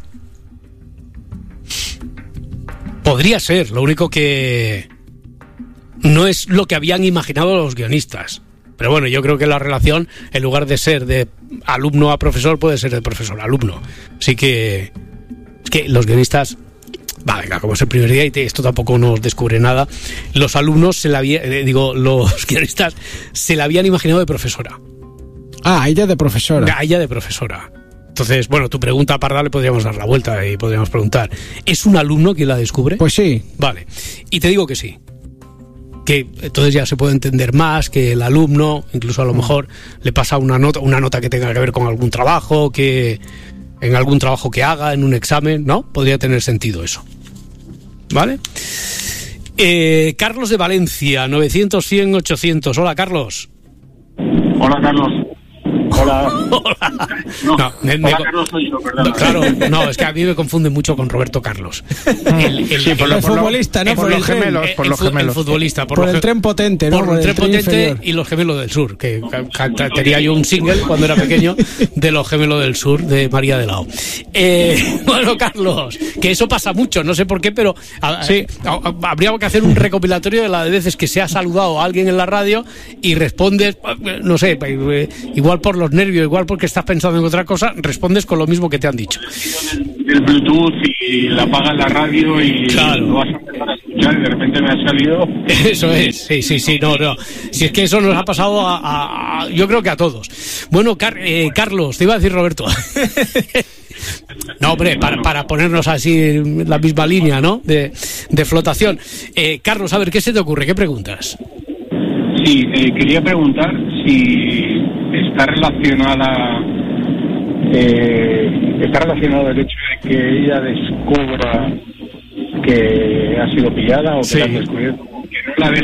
Podría ser, lo único que no es lo que habían imaginado los guionistas. Pero bueno, yo creo que la relación, en lugar de ser de alumno a profesor, puede ser de profesor a alumno. Así que es que los guionistas, va, venga, como es el primer día y te- esto tampoco nos descubre nada, los alumnos se la había, eh, digo, los guionistas se la habían imaginado de profesora. Ah, ella de profesora. A ella de profesora. Entonces, bueno, tu pregunta, Parda, le podríamos dar la vuelta y podríamos preguntar, ¿es un alumno quien la descubre? Pues sí. Vale, y te digo que sí. Que entonces ya se puede entender más que el alumno, incluso a lo mejor le pasa una nota, una nota que tenga que ver con algún trabajo, que en algún trabajo que haga, en un examen, ¿no? Podría tener sentido eso. ¿Vale? Eh, Carlos de Valencia, novecientos, cien, ochocientos. Hola, Carlos. Hola, Carlos. Hola. Hola. No, No, me- me- hola, Carlos, soy yo, perdón. No, claro, no, es que a mí me confunde mucho con Roberto Carlos. El, el- Sí, por el- lo- El por lo- futbolista, ¿no? por Por los el tren. gemelos, por el los fu- el gemelos. futbolista, por, Por los el ge- tren potente, ¿no? por Por el el tren tren potente inferior. y los gemelos del sur, que ca- ca- tenía yo un single cuando era pequeño de los gemelos del sur de María de Lao. Eh, bueno, Carlos, que eso pasa mucho, no sé por qué, pero a- Sí. a- a- habría que hacer un recopilatorio de las veces que se ha saludado a alguien en la radio y respondes, no sé, eh, igual por los nervios, igual porque estás pensando en otra cosa, respondes con lo mismo que te han dicho. El Bluetooth y la apagas la radio y Claro. lo vas a empezar a escuchar. escuchar y de repente me ha salido... Eso es, sí, sí, sí, no, no. Si es que eso nos ha pasado a, a, a yo creo que a todos. Bueno, Car eh, Carlos, te iba a decir Roberto. No, hombre, para, para ponernos así en la misma línea, ¿no? De, de flotación. Eh, Carlos, a ver, ¿qué se te ocurre? ¿Qué preguntas? Sí, eh, quería preguntar si está relacionada, eh, está relacionado el hecho de que ella descubra que ha sido pillada o que sí. la han descubierto, que no la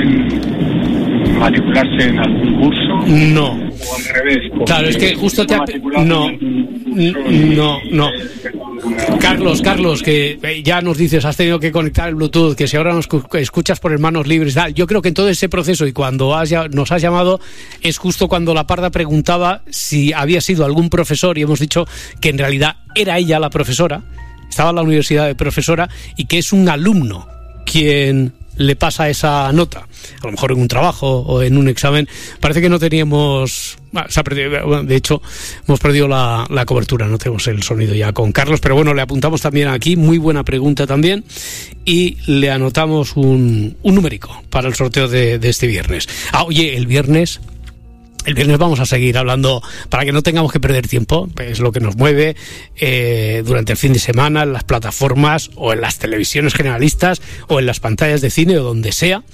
dejen matricularse en algún curso. No. O al revés. Claro, es que justo te ha... No, no, no. Carlos, Carlos, que ya nos dices, has tenido que conectar el Bluetooth, que si ahora nos escuchas por manos libres, tal. Yo creo que en todo ese proceso y cuando has, nos has llamado es justo cuando la Parda preguntaba si había sido algún profesor y hemos dicho que en realidad era ella la profesora, estaba en la universidad de profesora y que es un alumno quien le pasa esa nota, a lo mejor en un trabajo o en un examen. Parece que no teníamos, bueno, se ha perdido, bueno, de hecho hemos perdido la, la cobertura, no tenemos el sonido ya con Carlos, pero bueno, le apuntamos también aquí, muy buena pregunta también, y le anotamos un, un numérico para el sorteo de, de este viernes. Ah, oye, el viernes El viernes vamos a seguir hablando, para que no tengamos que perder tiempo, es lo que nos mueve eh, durante el fin de semana en las plataformas o en las televisiones generalistas o en las pantallas de cine o donde sea,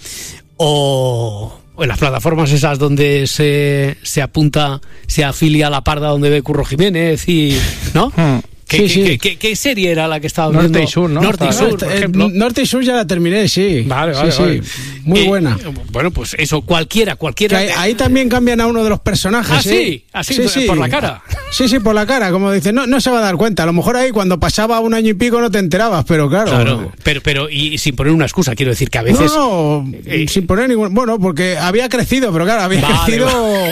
o, o en las plataformas esas donde se, se apunta, se afilia a la Parda donde ve Curro Jiménez y, ¿no? Hmm. ¿Qué, sí, qué, sí. ¿qué, qué, ¿Qué serie era la que estaba viendo? Norte y Sur, ¿no? Norte y Sur, por ejemplo. Norte y Sur ya la terminé, sí. Vale, vale, sí, vale. Sí. Muy eh, buena. Bueno, pues eso, cualquiera, cualquiera. Ahí, ahí también cambian a uno de los personajes. Ah, ¿eh? sí, así, sí, sí. por la cara. Sí, sí, por la cara. Como dice, no, no se va a dar cuenta. A lo mejor ahí cuando pasaba un año y pico no te enterabas, pero claro. Claro, pero, pero y sin poner una excusa, quiero decir que a veces. No, no, eh, sin poner ningún. Bueno, porque había crecido, pero claro, había vale, crecido vale.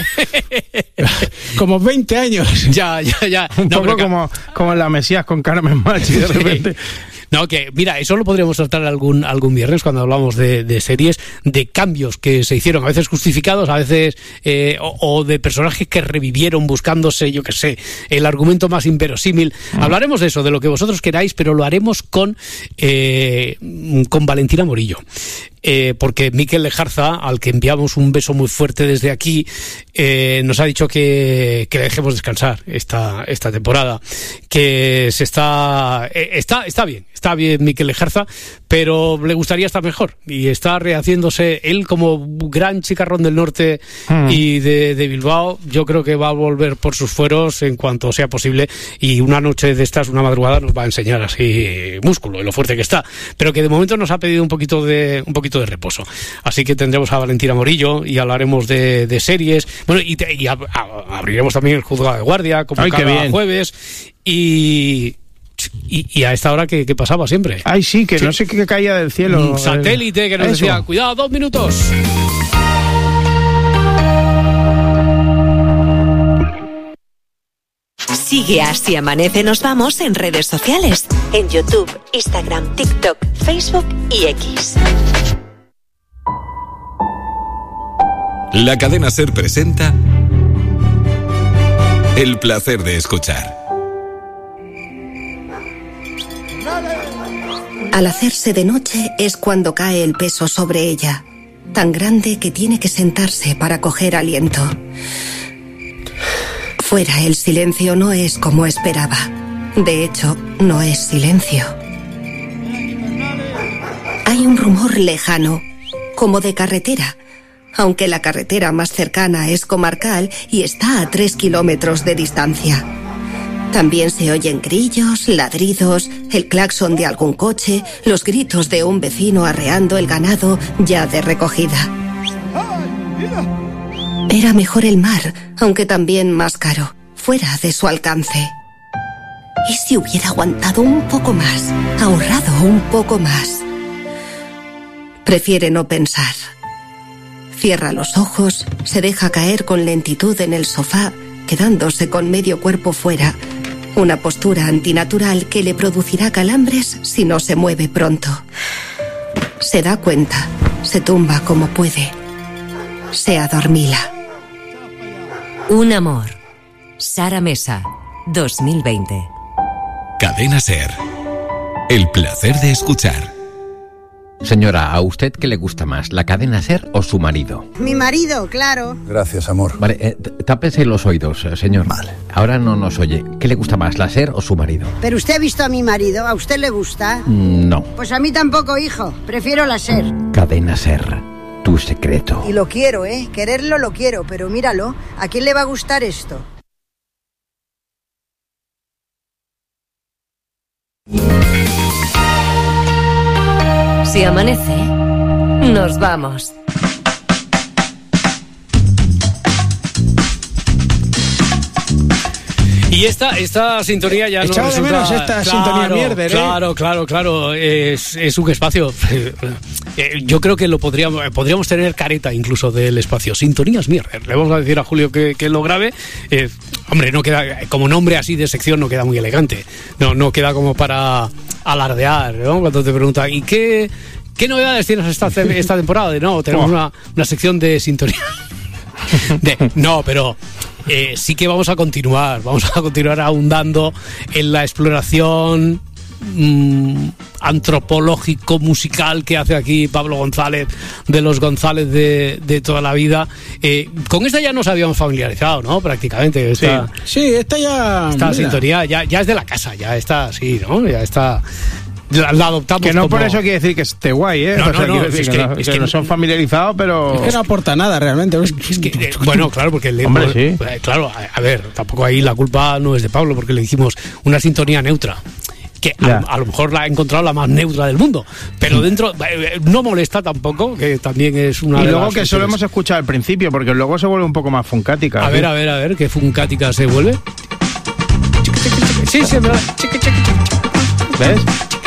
como veinte años. Ya, ya, ya. Un no, poco pero, como, como en la Mesías con Carmen Machi, de repente. No, que mira, eso lo podríamos tratar algún algún viernes cuando hablamos de, de series, de cambios que se hicieron, a veces justificados, a veces eh, o, o de personajes que revivieron buscándose, yo qué sé, el argumento más inverosímil. Mm. Hablaremos de eso, de lo que vosotros queráis, pero lo haremos con eh, con Valentina Morillo. Eh, porque Miquel Lejarza, al que enviamos un beso muy fuerte desde aquí, eh, nos ha dicho que, que le dejemos descansar esta, esta temporada, que se está, eh, está, está bien, está bien Miquel Lejarza, pero le gustaría estar mejor y está rehaciéndose él como gran chicarrón del norte mm. y de, de Bilbao. Yo creo que va a volver por sus fueros en cuanto sea posible y una noche de estas, una madrugada, nos va a enseñar así músculo y lo fuerte que está, pero que de momento nos ha pedido un poquito de, un poquito de reposo. Así que tendremos a Valentina Morillo y hablaremos de, de series. Bueno, y, te, y a, a, abriremos también el Juzgado de Guardia, como Ay, cada jueves. Y, y, y a esta hora que, que pasaba siempre. Ay, sí, que sí. No sé qué caía del cielo. Un satélite que nos Eso. decía, cuidado, dos minutos. Sigue Así Amanece Nos Vamos en redes sociales. En YouTube, Instagram, TikTok, Facebook y X. La cadena SER presenta El placer de escuchar. Al hacerse de noche es cuando cae el peso sobre ella, tan grande que tiene que sentarse para coger aliento. Fuera el silencio no es como esperaba. De hecho, no es silencio. Hay un rumor lejano, como de carretera, aunque la carretera más cercana es comarcal y está a tres kilómetros de distancia. También se oyen grillos, ladridos, el claxon de algún coche, los gritos de un vecino arreando el ganado ya de recogida. Era mejor el mar, aunque también más caro, fuera de su alcance. ¿Y si hubiera aguantado un poco más, ahorrado un poco más? Prefiere no pensar. Cierra los ojos, se deja caer con lentitud en el sofá, quedándose con medio cuerpo fuera, una postura antinatural que le producirá calambres si no se mueve pronto. Se da cuenta, se tumba como puede. Se adormila. Un amor. Sara Mesa, dos mil veinte. Cadena SER. El placer de escuchar. Señora, ¿a usted qué le gusta más, la cadena SER o su marido? Mi marido, claro. Gracias, amor. Vale, eh, tápese los oídos, eh, señor. Vale. Ahora no nos oye. ¿Qué le gusta más, la SER o su marido? Pero usted ha visto a mi marido, ¿a usted le gusta? Mm, no. Pues a mí tampoco, hijo. Prefiero la SER. Cadena SER, tu secreto. Y lo quiero, ¿eh? Quererlo lo quiero, pero míralo. ¿A quién le va a gustar esto? Si amanece, nos vamos. Y esta, esta sintonía ya no Echaba de menos esta claro, sintonía mierder, ¿eh? Claro, claro, claro. Es, es un espacio. Eh, yo creo que lo podríamos, podríamos tener careta incluso del espacio. Sintonías mierder. Le vamos a decir a Julio que, que lo grabe. Eh, hombre, no queda, como nombre así de sección no queda muy elegante. No, no queda como para alardear, ¿no? Cuando te preguntan, ¿y qué, qué novedades tienes esta, esta temporada? De no, tenemos oh. una, una sección de sintonía. De, no, pero eh, sí que vamos a continuar, vamos a continuar ahondando en la exploración mmm, antropológico-musical que hace aquí Pablo González, de los González de, de toda la vida. Eh, con esta ya nos habíamos familiarizado, ¿no? Prácticamente. Esta, sí. sí, esta ya... Esta mira. sintonía ya, ya es de la casa, ya está así, ¿no? Ya está... La, la adoptamos que no como... por eso quiere decir que esté guay, ¿eh? No, o sea, no, no, decir es que, que, no, es que que no son familiarizados, pero... Es que no aporta nada realmente. Es que, eh, bueno, claro, porque... Le, Hombre, sí. eh, claro, a, a ver, tampoco ahí la culpa no es de Pablo, porque le dijimos una sintonía neutra. Que a, a lo mejor la ha encontrado la más neutra del mundo, pero dentro eh, no molesta tampoco, que también es una... Y de luego las que solo hemos escuchado al principio, porque luego se vuelve un poco más funcática. A ¿sí? ver, a ver, a ver, ¿qué funcática se vuelve? Sí, sí, ¿verdad? ¿Ves?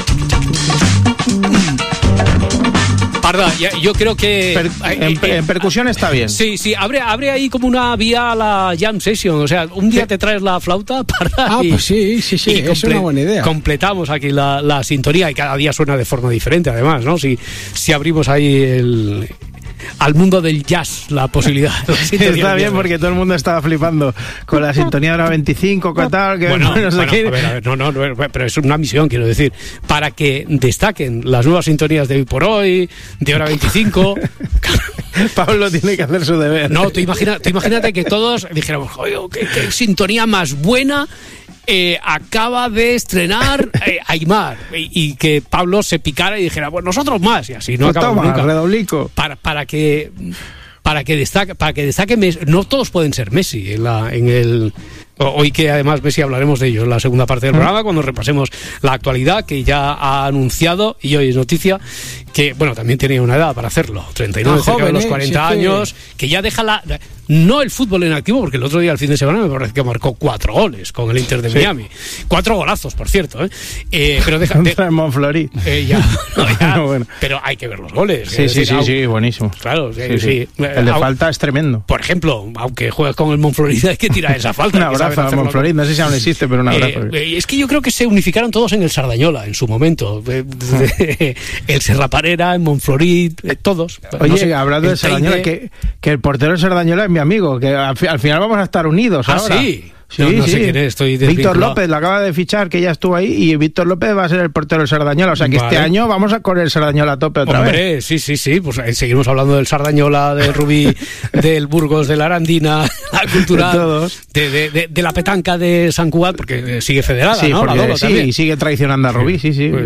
Parda, ya, yo creo que... Per, en, eh, en percusión está bien. Sí, sí, abre, abre ahí como una vía a la jam session, o sea, un día te traes la flauta, Parda, Ah, y, pues sí, sí, sí, es una buena idea. Completamos aquí la, la sintonía y cada día suena de forma diferente, además, ¿no? Si, si abrimos ahí el... al mundo del jazz, la posibilidad. Está bien porque todo el mundo estaba flipando con la sintonía de la veinticinco, ¿qué tal? Que bueno, no sé bueno, qué. a ver, a ver, no, no, no, pero es una misión, quiero decir, para que destaquen las nuevas sintonías de hoy por hoy, de hora veinticinco. Pablo tiene que hacer su deber. No, tú, imagina, tú imagínate que todos dijéramos, oye, qué, qué sintonía más buena. Eh, acaba de estrenar eh, Aymar y, y que Pablo se picara y dijera, pues nosotros más, y así no pues acabamos toma, nunca. Redoblico. Para, para que para que destaque, para que destaque Messi. No todos pueden ser Messi en la en el hoy, que además Messi hablaremos de ello en la segunda parte del programa, cuando repasemos la actualidad, que ya ha anunciado, y hoy es noticia, que bueno, también tiene una edad para hacerlo, treinta y nueve, cerca de los cuarenta años, que ya deja la... No el fútbol en activo, porque el otro día, el fin de semana, me parece que marcó cuatro goles con el Inter de sí. Miami. Cuatro golazos, por cierto, ¿eh? eh pero deja... De, Montfleury. Eh, ya, no, ya bueno. Pero hay que ver los goles. Sí, sí, sí, sí, buenísimo. Claro, sí, sí, sí. sí. El de falta es tremendo. Por ejemplo, aunque juegas con el Montfleury, hay que tirar esa falta. Un abrazo al Montfleury, no sé si aún existe, pero un abrazo. Eh, es que yo creo que se unificaron todos en el Sardañola en su momento. El Serraparera, el Montfleury, todos. Oye, no sé, hablando del Sardañola, que, que el portero del Sardañola es mi amigo, que al, al final vamos a estar unidos ah, ahora. Sí. Sí, no, no sí. sé quién es, estoy Víctor López la acaba de fichar, que ya estuvo ahí, y Víctor López va a ser el portero del Sardañola, o sea que vale. Este año vamos a con el Sardañola a tope otra Hombre, vez. sí, sí, sí, pues eh, seguimos hablando del Sardañola, del Rubí, del Burgos, de la Arandina, la cultural, de, de, de, de la petanca de San Cugat, porque eh, sigue federada, sí, ¿no? Porque, la Lolo, sí, también. Y sigue traicionando a Rubí, sí, sí.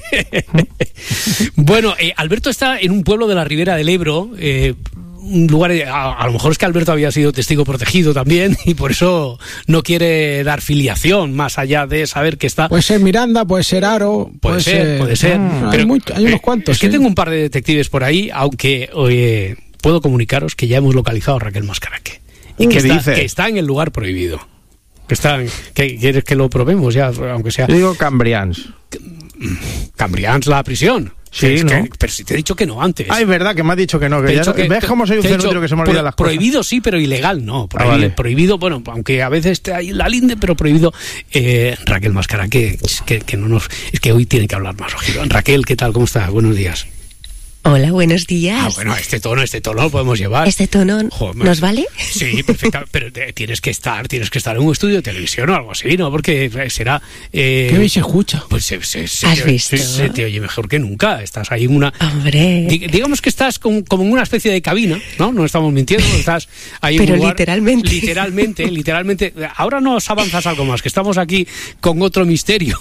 Bueno, eh, Alberto está en un pueblo de la Ribera del Ebro, eh, un lugar, a, a lo mejor es que Alberto había sido testigo protegido también y por eso no quiere dar filiación más allá de saber que está... Puede ser Miranda, puede ser Aro... Puede, puede ser, ser, puede ser. Mm, pero hay, muy, hay unos cuantos. Es que ¿eh? tengo un par de detectives por ahí, aunque oye, puedo comunicaros que ya hemos localizado a Raquel Mascaraque. Y que, ¿Qué está, dice? que está en el lugar prohibido. Que está en, que, ¿Quieres que lo probemos ya? Aunque sea... Yo digo Cambrians. Cambrians, la prisión. Sí, es ¿no? que, pero si te he dicho que no antes. Ah, es verdad que me has dicho que no. Que ya, que, ¿ves cómo soy un fenómeno que se me olvida las cosas? Prohibido sí, pero ilegal no. Prohibido, ah, vale. prohibido, bueno, aunque a veces está ahí la linde, pero prohibido. Eh, Raquel Mascaraque, que, que no nos... Es que hoy tiene que hablar más, ojito. Raquel, ¿qué tal? ¿Cómo estás? Buenos días. Hola, buenos días. Ah, bueno, este tono, este tono lo podemos llevar. ¿Este tono Joder, nos vale? Sí, perfecto, pero te, tienes que estar, tienes que estar en un estudio de televisión o algo así, ¿no? Porque será... Eh, ¿Qué bien se escucha? Pues se, se, se, ¿Has se, visto? Se, se te oye mejor que nunca. Estás ahí en una... Hombre. Di, digamos que estás con, como en una especie de cabina, ¿no? No estamos mintiendo, estás ahí en pero un lugar, literalmente. Literalmente, literalmente. Ahora nos avanzas algo más, que estamos aquí con otro misterio.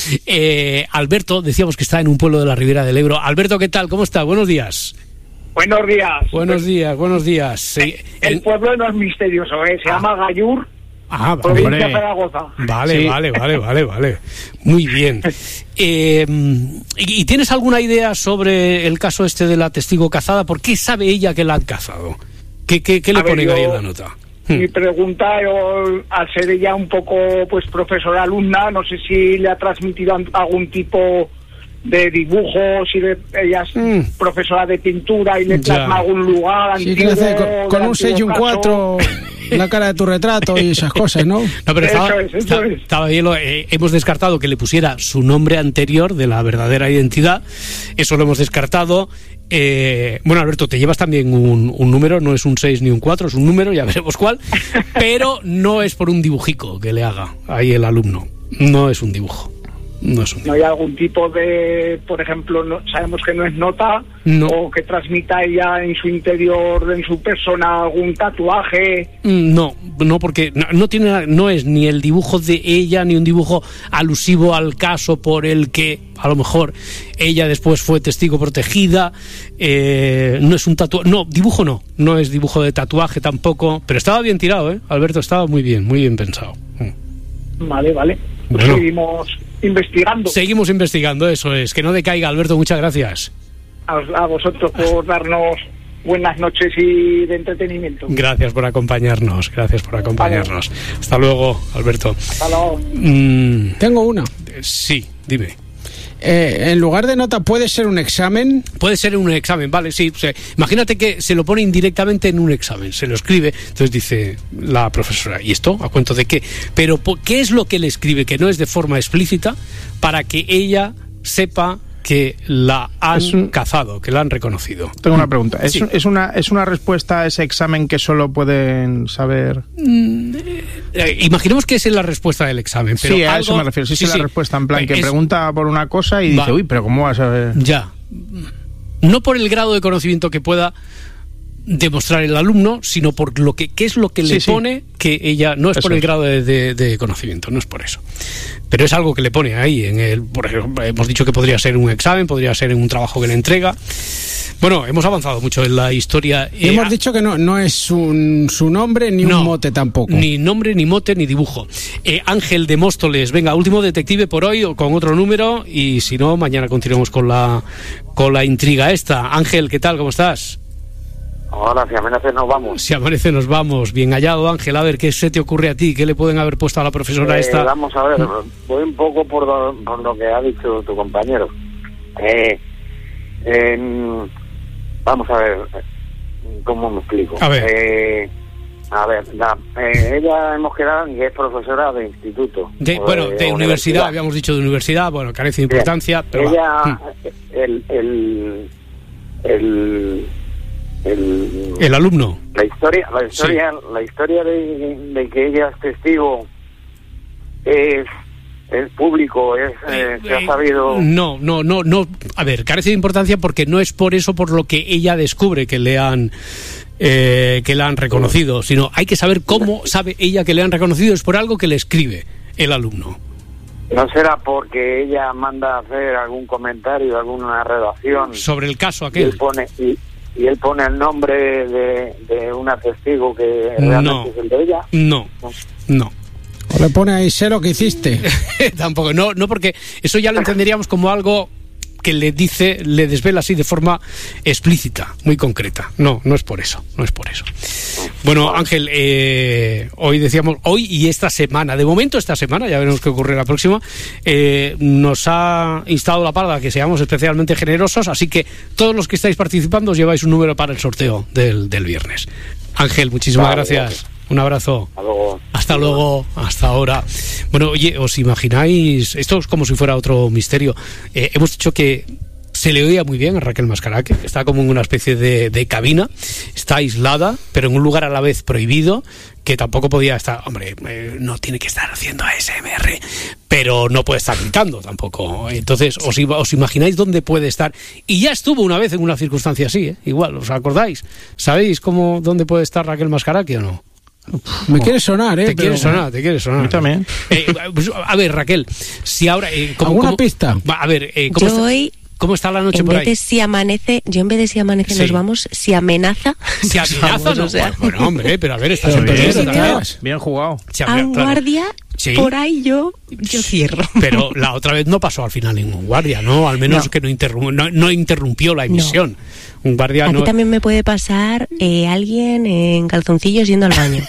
eh, Alberto, decíamos que está en un pueblo de la Ribera del Ebro. Alberto, ¿qué tal? ¿Cómo está? Buenos días. Buenos días. Buenos días, buenos días. Sí. El pueblo no es misterioso, ¿eh? Se ah. llama Gallur, ah, provincia vale. de Zaragoza. Vale, sí. vale, vale, vale, vale. Muy bien. Eh, ¿Y tienes alguna idea sobre el caso este de la testigo cazada? ¿Por qué sabe ella que la han cazado? ¿Qué, qué, qué le ver, ponen yo, ahí en la nota? Mi pregunta, yo, al ser ella un poco pues profesora alumna, no sé si le ha transmitido algún tipo de dibujos, si de, ella es mm. profesora de pintura y le plasma algún lugar sí, antiguo. Que con, con un seis y un cuatro, la cara de tu retrato y esas cosas, ¿no? No, pero estaba, eso es, eso estaba, es. estaba bien, lo, eh, hemos descartado que le pusiera su nombre anterior de la verdadera identidad, eso lo hemos descartado. Eh, bueno, Alberto, te llevas también un, un número, no es un seis ni un cuatro, es un número, ya veremos cuál, pero no es por un dibujico que le haga ahí el alumno, no es un dibujo. No, es un ¿No hay algún tipo de, por ejemplo, no, sabemos que no es nota, no. o que transmita ella en su interior, en su persona, algún tatuaje? No, no, porque no, no tiene, no es ni el dibujo de ella, ni un dibujo alusivo al caso por el que a lo mejor ella después fue testigo protegida. Eh, no es un tatuaje, no, dibujo no, no es dibujo de tatuaje tampoco, pero estaba bien tirado, ¿eh? Alberto, estaba muy bien, muy bien pensado. Vale, vale. Pues bueno. Seguimos investigando. Seguimos investigando, eso es. Que no decaiga, Alberto, muchas gracias. A, a vosotros por darnos buenas noches y de entretenimiento. Gracias por acompañarnos, gracias por acompañarnos. Vale. Hasta luego, Alberto. Hasta luego. Mm, Tengo una. Sí, dime. Eh, en lugar de nota, ¿puede ser un examen? Puede ser un examen, vale, sí. O sea, imagínate que se lo pone indirectamente en un examen, se lo escribe, entonces dice la profesora, ¿y esto? ¿A cuento de qué? Pero ¿qué es lo que le escribe? Que no es de forma explícita, para que ella sepa que la han un, cazado, que la han reconocido. Tengo una pregunta. ¿Es, sí. es, una, ¿Es una respuesta a ese examen que solo pueden saber? Mm, eh, imaginemos que esa es la respuesta del examen. Pero sí, a algo, eso me refiero. Sí, sí, es sí. la respuesta, en plan, que es, pregunta por una cosa y va, dice, uy, pero ¿cómo vas a ver? Ya. No por el grado de conocimiento que pueda demostrar el alumno, sino por lo que qué es lo que le sí, pone sí. que ella no es eso por el grado de, de, de conocimiento, no es por eso, pero es algo que le pone ahí en el, por ejemplo, hemos dicho que podría ser un examen, podría ser un trabajo que le entrega. Bueno, hemos avanzado mucho en la historia. Y hemos eh, dicho que no, no es un, su nombre ni no, un mote tampoco. Ni nombre, ni mote, ni dibujo. Eh, Ángel de Móstoles, venga, último detective por hoy, o con otro número, y si no, mañana continuamos con la, con la intriga esta. Ángel, ¿qué tal? ¿Cómo estás? Hola, si amanece nos vamos. Si amanece nos vamos. Bien hallado, Ángel. A ver, ¿qué se te ocurre a ti? ¿Qué le pueden haber puesto a la profesora eh, esta? Vamos a ver, voy un poco por lo, por lo que ha dicho tu compañero. Eh, eh, vamos a ver, ¿cómo me explico? A ver. Eh, a ver, la, eh, ella hemos quedado que es profesora de instituto. De, bueno, de, de universidad, universidad, habíamos dicho de universidad, bueno, carece de importancia. Bien. Pero ella, va. el... el, el El, el alumno la historia la historia sí. la historia de, de que ella es testigo es es público es eh, se ha sabido. No no no no a ver, carece de importancia porque no es por eso por lo que ella descubre que le han eh, que la han reconocido, sino hay que saber cómo sabe ella que le han reconocido. Es por algo que le escribe el alumno. ¿No será porque ella manda a hacer algún comentario, alguna redacción sobre el caso aquel? Y él pone, y, y él pone el nombre de, de una testigo que realmente no, es el de ella. No, no. O le pone ahí, sé lo que hiciste. Tampoco, no, no, porque eso ya lo entenderíamos como algo que le dice, le desvela así de forma explícita, muy concreta. No, no es por eso, no es por eso. Bueno, Ángel, eh, hoy decíamos, hoy y esta semana, de momento esta semana, ya veremos qué ocurre la próxima, eh, nos ha instado la parda que seamos especialmente generosos, así que todos los que estáis participando os lleváis un número para el sorteo del, del viernes. Ángel, muchísimas vale, gracias. Vale. Un abrazo. Hasta luego. Hasta luego, hasta ahora. Bueno, oye, ¿os imagináis? Esto es como si fuera otro misterio. Eh, hemos dicho que se le oía muy bien a Raquel Mascaraque, que está como en una especie de, de cabina, está aislada, pero en un lugar a la vez prohibido, que tampoco podía estar, hombre, eh, no tiene que estar haciendo A S M R, pero no puede estar gritando tampoco. Entonces, os, os imagináis dónde puede estar. Y ya estuvo una vez en una circunstancia así, ¿eh? Igual, ¿os acordáis? ¿Sabéis cómo, dónde puede estar Raquel Mascaraque o no? Me quiere sonar, ¿eh? Te pero... quiere sonar, te quiere sonar. A mí también. Eh, pues, a ver, Raquel, si ahora... Eh, ¿cómo, ¿Alguna cómo, pista? Va, a ver, eh, ¿cómo, Yo está, hoy, ¿cómo está la noche en por vez ahí? de si amanece, yo en vez de si amanece Sí. nos vamos, si amenaza. Si nos amenaza, vamos, no. o sea. Bueno, hombre, pero a ver, estás Pero en bien, peligro bien, también. Bien jugado. Si A habría- un claro. guardia, Sí. por ahí yo, yo cierro. Pero la otra vez no pasó al final ningún guardia, ¿no? Al menos No. que no, interrum- no, no interrumpió la emisión. Un guardia Aquí no... también me puede pasar eh, alguien en calzoncillos yendo al baño.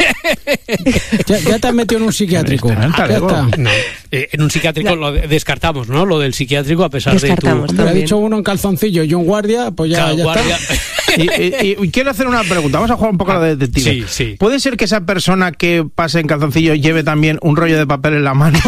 Ya, ya te has metido en un psiquiátrico. Está en el Ya talego. está. No, eh, en un psiquiátrico lo de- descartamos, ¿no? Lo del psiquiátrico a pesar Descartamos. de tu... Hombre, ha También. dicho uno en calzoncillo y un guardia, pues ya, Cada ya guardia... está. Y, y- y quiero hacer una pregunta. Vamos a jugar un poco a la de detective. Sí, sí. ¿Puede ser que esa persona que pase en calzoncillo lleve también un rollo de papel en la mano?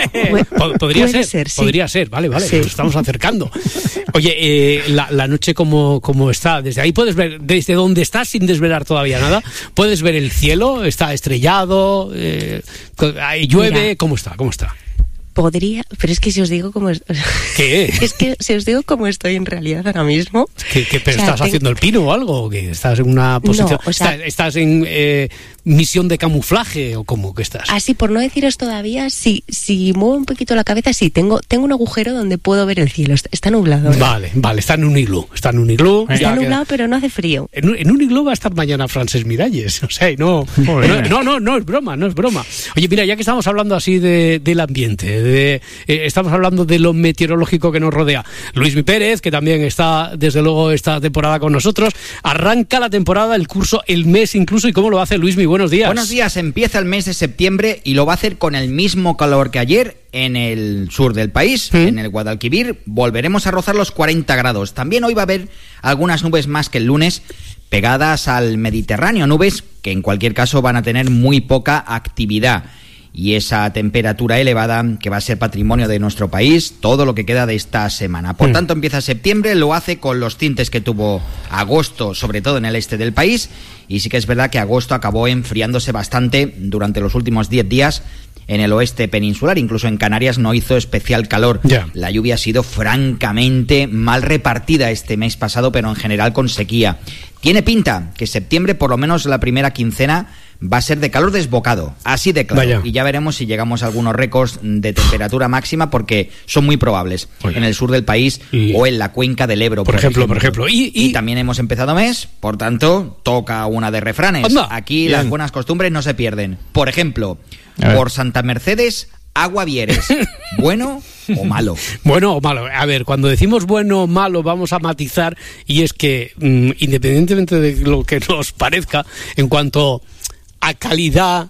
Po- Podría Puede ser, ser, sí. podría ser, vale, vale, Sí. nos estamos acercando. Oye, eh, la, la noche como, como está, desde ahí puedes ver, desde donde estás sin desvelar todavía nada, puedes ver el cielo, está estrellado, eh, co- ahí llueve, Mira. ¿cómo está? ¿Cómo está? Podría, pero es que si os digo cómo es, ¿Qué? es que si os digo cómo estoy en realidad ahora mismo. ¿Qué, qué- pero O sea, estás tengo- haciendo el pino o algo? ¿O qué? ¿Estás en una posición? o sea- ¿Estás, estás en eh, misión de camuflaje o cómo que estás? Así, por no deciros todavía, si, si muevo un poquito la cabeza, sí, tengo, tengo un agujero donde puedo ver el cielo. Está, está nublado. ¿eh? Vale, vale, está en un iglú, está en un iglú. Está ya nublado, queda- pero no hace frío. En un, en un iglú va a estar mañana Frances Miralles, o sea, y no, no, no, no, no es broma, no es broma. Oye, mira, ya que estamos hablando así de, del ambiente, de, eh, estamos hablando de lo meteorológico que nos rodea, Luismi Pérez, que también está, desde luego, esta temporada con nosotros, arranca la temporada, el curso, el mes incluso, ¿y cómo lo hace Luismi? Buenos días. Buenos días, empieza el mes de septiembre y lo va a hacer con el mismo calor que ayer en el sur del país, ¿Mm? en el Guadalquivir, volveremos a rozar los cuarenta grados. También hoy va a haber algunas nubes más que el lunes pegadas al Mediterráneo, nubes que en cualquier caso van a tener muy poca actividad. Y esa temperatura elevada que va a ser patrimonio de nuestro país todo lo que queda de esta semana. Por Mm. tanto, empieza septiembre, lo hace con los tintes que tuvo agosto, sobre todo en el este del país, y sí que es verdad que agosto acabó enfriándose bastante durante los últimos diez días en el oeste peninsular, incluso en Canarias no hizo especial calor. Ya. La lluvia ha sido francamente mal repartida este mes pasado, pero en general con sequía. Tiene pinta que septiembre, por lo menos la primera quincena, va a ser de calor desbocado, así de claro. Vaya. Y ya veremos si llegamos a algunos récords de temperatura máxima, porque son muy probables Oye. en el sur del país Y- o en la cuenca del Ebro. Por ejemplo, por ejemplo. Y, y- también hemos empezado mes, por tanto, toca una de refranes. Anda. Aquí Bien. las buenas costumbres no se pierden. Por ejemplo, A ver. por Santa Mercedes, agua Vieres. ¿Bueno o malo? Bueno o malo. A ver, cuando decimos bueno o malo vamos a matizar, y es que mm, independientemente de lo que nos parezca en cuanto a calidad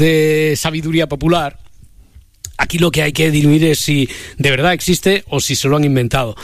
de sabiduría popular, aquí lo que hay que dirimir es si de verdad existe o si se lo han inventado.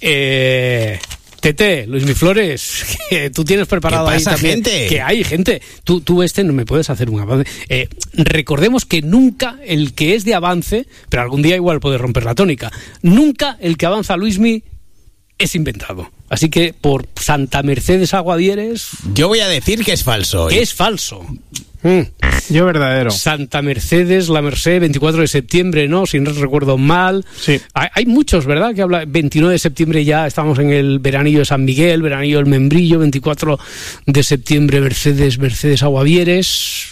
Eh... Tete, Luismi Flores, que tú tienes preparado ¿Qué ahí pasa, también, gente? que hay gente. Tú, tú este no me puedes hacer un avance. Eh, recordemos que nunca el que es de avance, pero algún día igual puede romper la tónica, nunca el que avanza Luismi es inventado. Así que por Santa Mercedes Aguadieres, Yo voy a decir que es falso. que es falso. Mm. Yo verdadero. Santa Mercedes, la Merced, veinticuatro de septiembre, ¿no? Si no recuerdo mal. Sí. Hay, hay muchos, ¿verdad? Que habla. veintinueve de septiembre ya estamos en el veranillo de San Miguel, veranillo del Membrillo. veinticuatro de septiembre, Mercedes, Mercedes Aguavieres.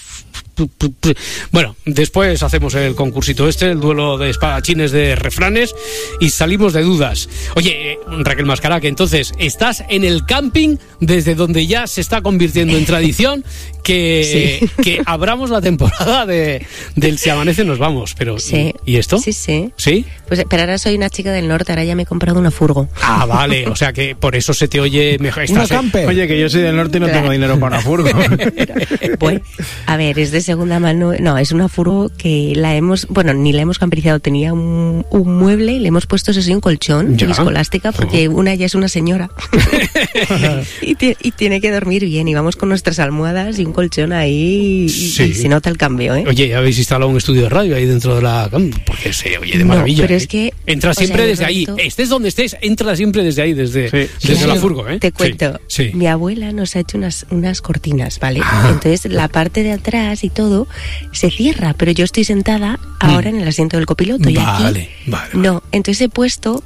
Bueno, después hacemos el concursito este, el duelo de espadachines de refranes, y salimos de dudas. Oye, eh, Raquel Mascaraque, entonces, estás en el camping desde donde ya se está convirtiendo en tradición que, Sí. que abramos la temporada de, del Si Amanece Nos Vamos. Pero, Sí. ¿y, y esto? Sí, sí. ¿Sí? Pues, pero ahora soy una chica del norte, ahora ya me he comprado una furgo. Ah, vale, o sea que por eso se te oye mejor. Estás en- Oye, que yo soy del norte y no tengo dinero para una furgo. Pues, a ver, es de segunda mano. No, es una furgo que la hemos, bueno, ni la hemos camperizado. Tenía un, un mueble y le hemos puesto, eso sí, un colchón Ya. de viscoelástica, porque una ya es una señora y, ti- y tiene que dormir bien. Y vamos con nuestras almohadas y un colchón ahí y, Sí. y se nota el cambio, ¿eh? Oye, ¿habéis instalado un estudio de radio ahí dentro de la cama? Porque se oye de No, maravilla. pero ¿eh? es que, Entra o siempre sea, desde ahí. Roberto- Estés donde estés, entra siempre desde ahí, desde, desde Sí, la sí. furgo, ¿eh? Te cuento, Sí. mi abuela nos ha hecho unas, unas cortinas, ¿vale? Ah. Entonces la parte de atrás y todo se cierra, pero yo estoy sentada ahora en el asiento del copiloto y Vale, aquí vale. no. Entonces he puesto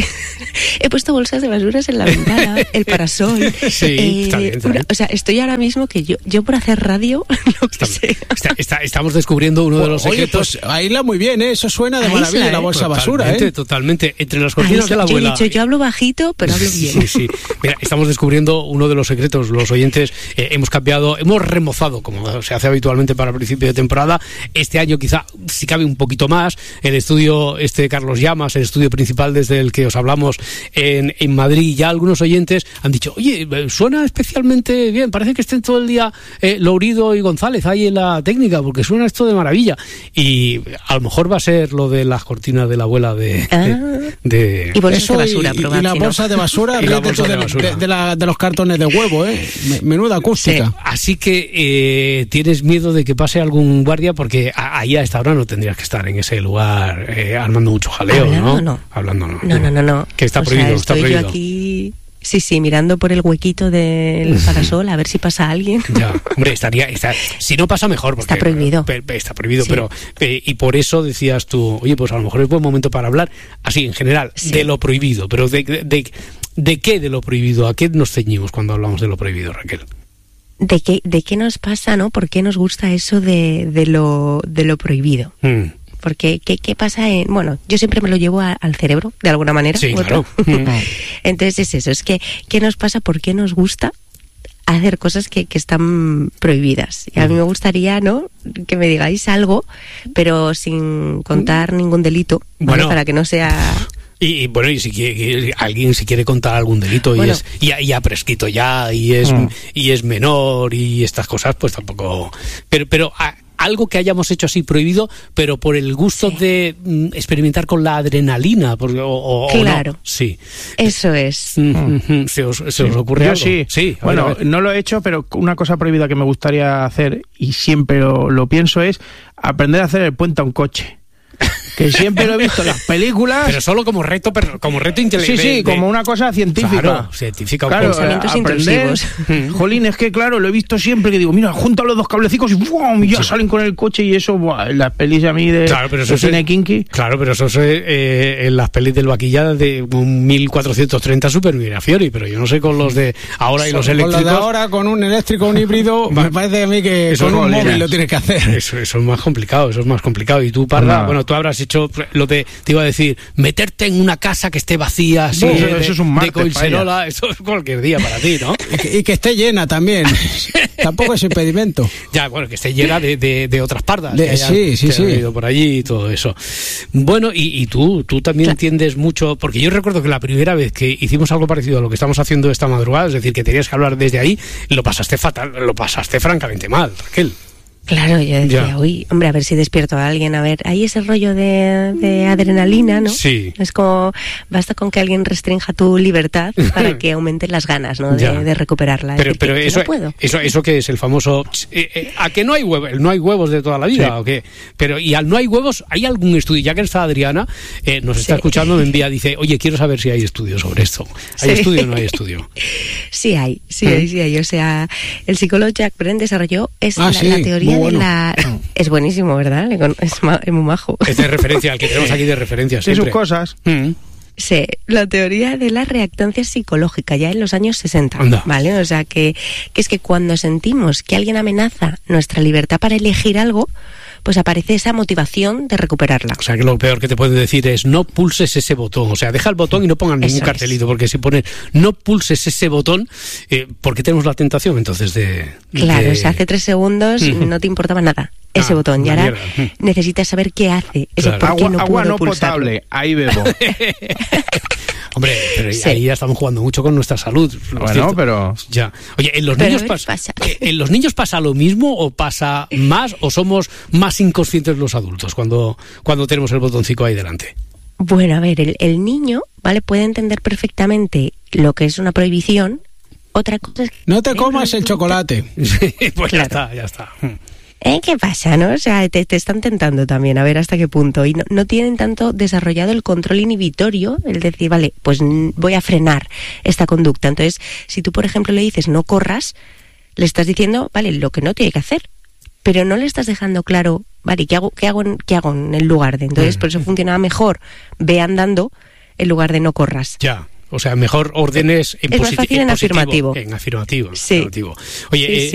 he puesto bolsas de basuras en la ventana, el parasol. Sí, está bien, está una- bien. o sea, estoy ahora mismo que yo yo por hacer radio lo que sé. Está- está- estamos descubriendo uno de los Oye, secretos. pues aísla muy bien, ¿eh? Eso suena de Aísla, maravilla, la ¿eh? bolsa basura, Totalmente, ¿eh? totalmente. Entre las Ahí cortinas está. de la Yo he abuela. dicho, yo hablo bajito, pero hablo bien. Sí, sí. Mira, estamos descubriendo uno de los secretos. Los oyentes eh, hemos cambiado, hemos remozado, como se hace habitualmente para principio de temporada. Este año quizá, si cabe un poquito más, el estudio este Carlos Llamas, el estudio principal desde el que os hablamos en, en Madrid, ya algunos oyentes han dicho, oye, suena especialmente bien, parece que estén todo el día eh, Lourido y González ahí en la técnica, porque suena esto de maravilla. Y a lo mejor va a ser lo de las cortinas de la abuela de... Ah. de, de- Y bolsas Eso de basura, y, y probad, la si no. bolsa de basura, Y la ríete bolsa tú de de, basura. de- de la- de los cartones de huevo, ¿eh? Me- Menuda acústica. Así que eh, tienes miedo de que pase algún guardia, porque a- ahí a esta hora no tendrías que estar en ese lugar eh, armando mucho jaleo, Hablando, ¿no? no. Hablando no. No, no, no, no. Que está O sea, prohibido, está estoy prohibido. yo aquí, sí, sí, mirando por el huequito del parasol a ver si pasa alguien. Ya, hombre, estaría, está- si no pasa mejor, porque Está prohibido. pe- pe- está prohibido, Sí. pero eh, y por eso decías tú, oye, pues a lo mejor es buen momento para hablar, así en general, Sí. de lo prohibido, pero de, de, de, ¿de qué de lo prohibido? ¿A qué nos ceñimos cuando hablamos de lo prohibido, Raquel? ¿De qué, de qué nos pasa, no? ¿Por qué nos gusta eso de, de, lo, de lo prohibido? Mm. Porque, ¿qué, ¿qué pasa en...? Bueno, yo siempre me lo llevo a- al cerebro, de alguna manera. Sí, u otra. claro. Mm. Entonces es eso, es que, ¿qué nos pasa? ¿Por qué nos gusta hacer cosas que, que están prohibidas? Y a mí me gustaría, ¿no?, que me digáis algo, pero sin contar ningún delito, ¿vale? Bueno. Para que no sea... Y, y, bueno, y si quiere, alguien si quiere contar algún delito Bueno. y es y, ha- y ha prescrito ya y es Mm. y es menor y estas cosas, pues tampoco. Pero pero a- algo que hayamos hecho así prohibido, pero por el gusto de mm, experimentar con la adrenalina, porque, o, o- o no. Claro. Sí. Eso es. Mm, mm, mm. ¿Se os, se os ocurre Yo algo? sí. Sí. a Bueno, ver, a ver. no lo he hecho, pero una cosa prohibida que me gustaría hacer, y siempre lo, lo pienso, es aprender a hacer el puente a un coche. Que siempre lo he visto en las películas. Pero solo como reto, pero como reto Sí, intelectual. sí, como una cosa científica. Claro, científica. Claro, Pensamientos eh, aprender. intrusivos. Jolín, es que claro, lo he visto siempre que digo, mira, junta los dos cablecicos y ¡buam! Y ya salen con el coche y eso, buah, en las pelis a mí de, Claro, pero eso de cine se- kinky. Claro, pero eso es eh, en las pelis del vaquilla de un mil cuatrocientos treinta Super Mirafiori, pero yo no sé con los de ahora y los Con lo eléctricos. de ahora, con un eléctrico, un híbrido, me parece a mí que Eso con es un jolín. móvil lo tienes que hacer. Eso, eso es más complicado, eso es más complicado. Y tú, Parda, No. bueno, tú habrás hecho lo de, te iba a decir, meterte en una casa que esté vacía, así, No, de, eso- eso es un de martes, Collserola, eso es cualquier día para ti, ¿no? Y que, y que esté llena también. Tampoco es impedimento. Ya, bueno, que esté llena de, de, de otras pardas. De- que hayan- sí, sí, que hayan sí. ido por allí y todo eso. Bueno, y, y tú, tú también entiendes mucho, porque yo recuerdo que la primera vez que hicimos algo parecido a lo que estamos haciendo esta madrugada, es decir, que tenías que hablar desde ahí, lo pasaste fatal, lo pasaste francamente mal, Raquel. Claro, yo decía, Ya. uy, hombre, a ver si despierto a alguien, a ver, hay ese rollo de, de adrenalina, ¿no? Sí. Es como, basta con que alguien restrinja tu libertad para que aumenten las ganas, ¿no? Ya. De, de recuperarla. Es Pero, decir, pero que- que eso, no puedo. eso, eso que es el famoso, eh, eh, ¿a que no hay huevos? No hay huevos de toda la vida, Sí. ¿o qué? Pero, y al no hay huevos, ¿hay algún estudio? Ya que está Adriana, eh, nos está Sí. escuchando, me envía, dice, oye, quiero saber si hay estudios sobre esto. ¿Hay Sí. estudio o no hay estudio? Sí hay, sí ¿Mm? hay, sí hay. O sea, el psicólogo Jack Brent desarrolló es Ah, la, sí, la teoría muy bueno. de la... Es buenísimo, ¿verdad? Le con- Es, ma- es muy majo. Es de referencia, el que tenemos aquí de referencia Sí, sus siempre. cosas. Mm. Sí, la teoría de la reactancia psicológica, ya en los años sesenta, Anda. ¿vale? O sea, que, que es que cuando sentimos que alguien amenaza nuestra libertad para elegir algo, pues aparece esa motivación de recuperarla. O sea, que lo peor que te pueden decir es no pulses ese botón. O sea, deja el botón y no pongas ningún Eso es. cartelito, porque si pones no pulses ese botón, eh, porque tenemos la tentación entonces de... Claro, de- o sea, hace tres segundos Ujú. no te importaba nada ese Ah, botón y una ahora mierda. necesitas saber qué hace ese Claro. por qué Agua, no agua puedo no pulsarlo. potable, ahí bebo. Hombre, pero Sí. ahí ya estamos jugando mucho con nuestra salud. ¿no es Bueno, cierto? pero- Ya. Oye, ¿en los Pero niños ¿qué pas- pasa? eh, ¿en los niños pasa lo mismo o pasa más o somos más inconscientes los adultos cuando, cuando tenemos el botoncito ahí delante? Bueno, a ver, el, el niño, ¿vale? Puede entender perfectamente lo que es una prohibición Otra cosa es que... No te comas el chocolate. Sí, pues ya está, ya está. ¿Eh? ¿Qué pasa, no? O sea, te, te están tentando también, a ver hasta qué punto. Y no, no tienen tanto desarrollado el control inhibitorio, el decir, vale, pues voy a frenar esta conducta. Entonces, si tú, por ejemplo, le dices no corras, le estás diciendo, vale, lo que no tiene que hacer. Pero no le estás dejando claro, vale, ¿qué hago, qué hago, en, qué hago en el lugar de? Entonces, por eso funcionaba mejor, ve andando en lugar de no corras. Ya. O sea, mejor órdenes en es positivo. más fácil en, en afirmativo. En afirmativo. Sí. afirmativo. Oye, sí, eh,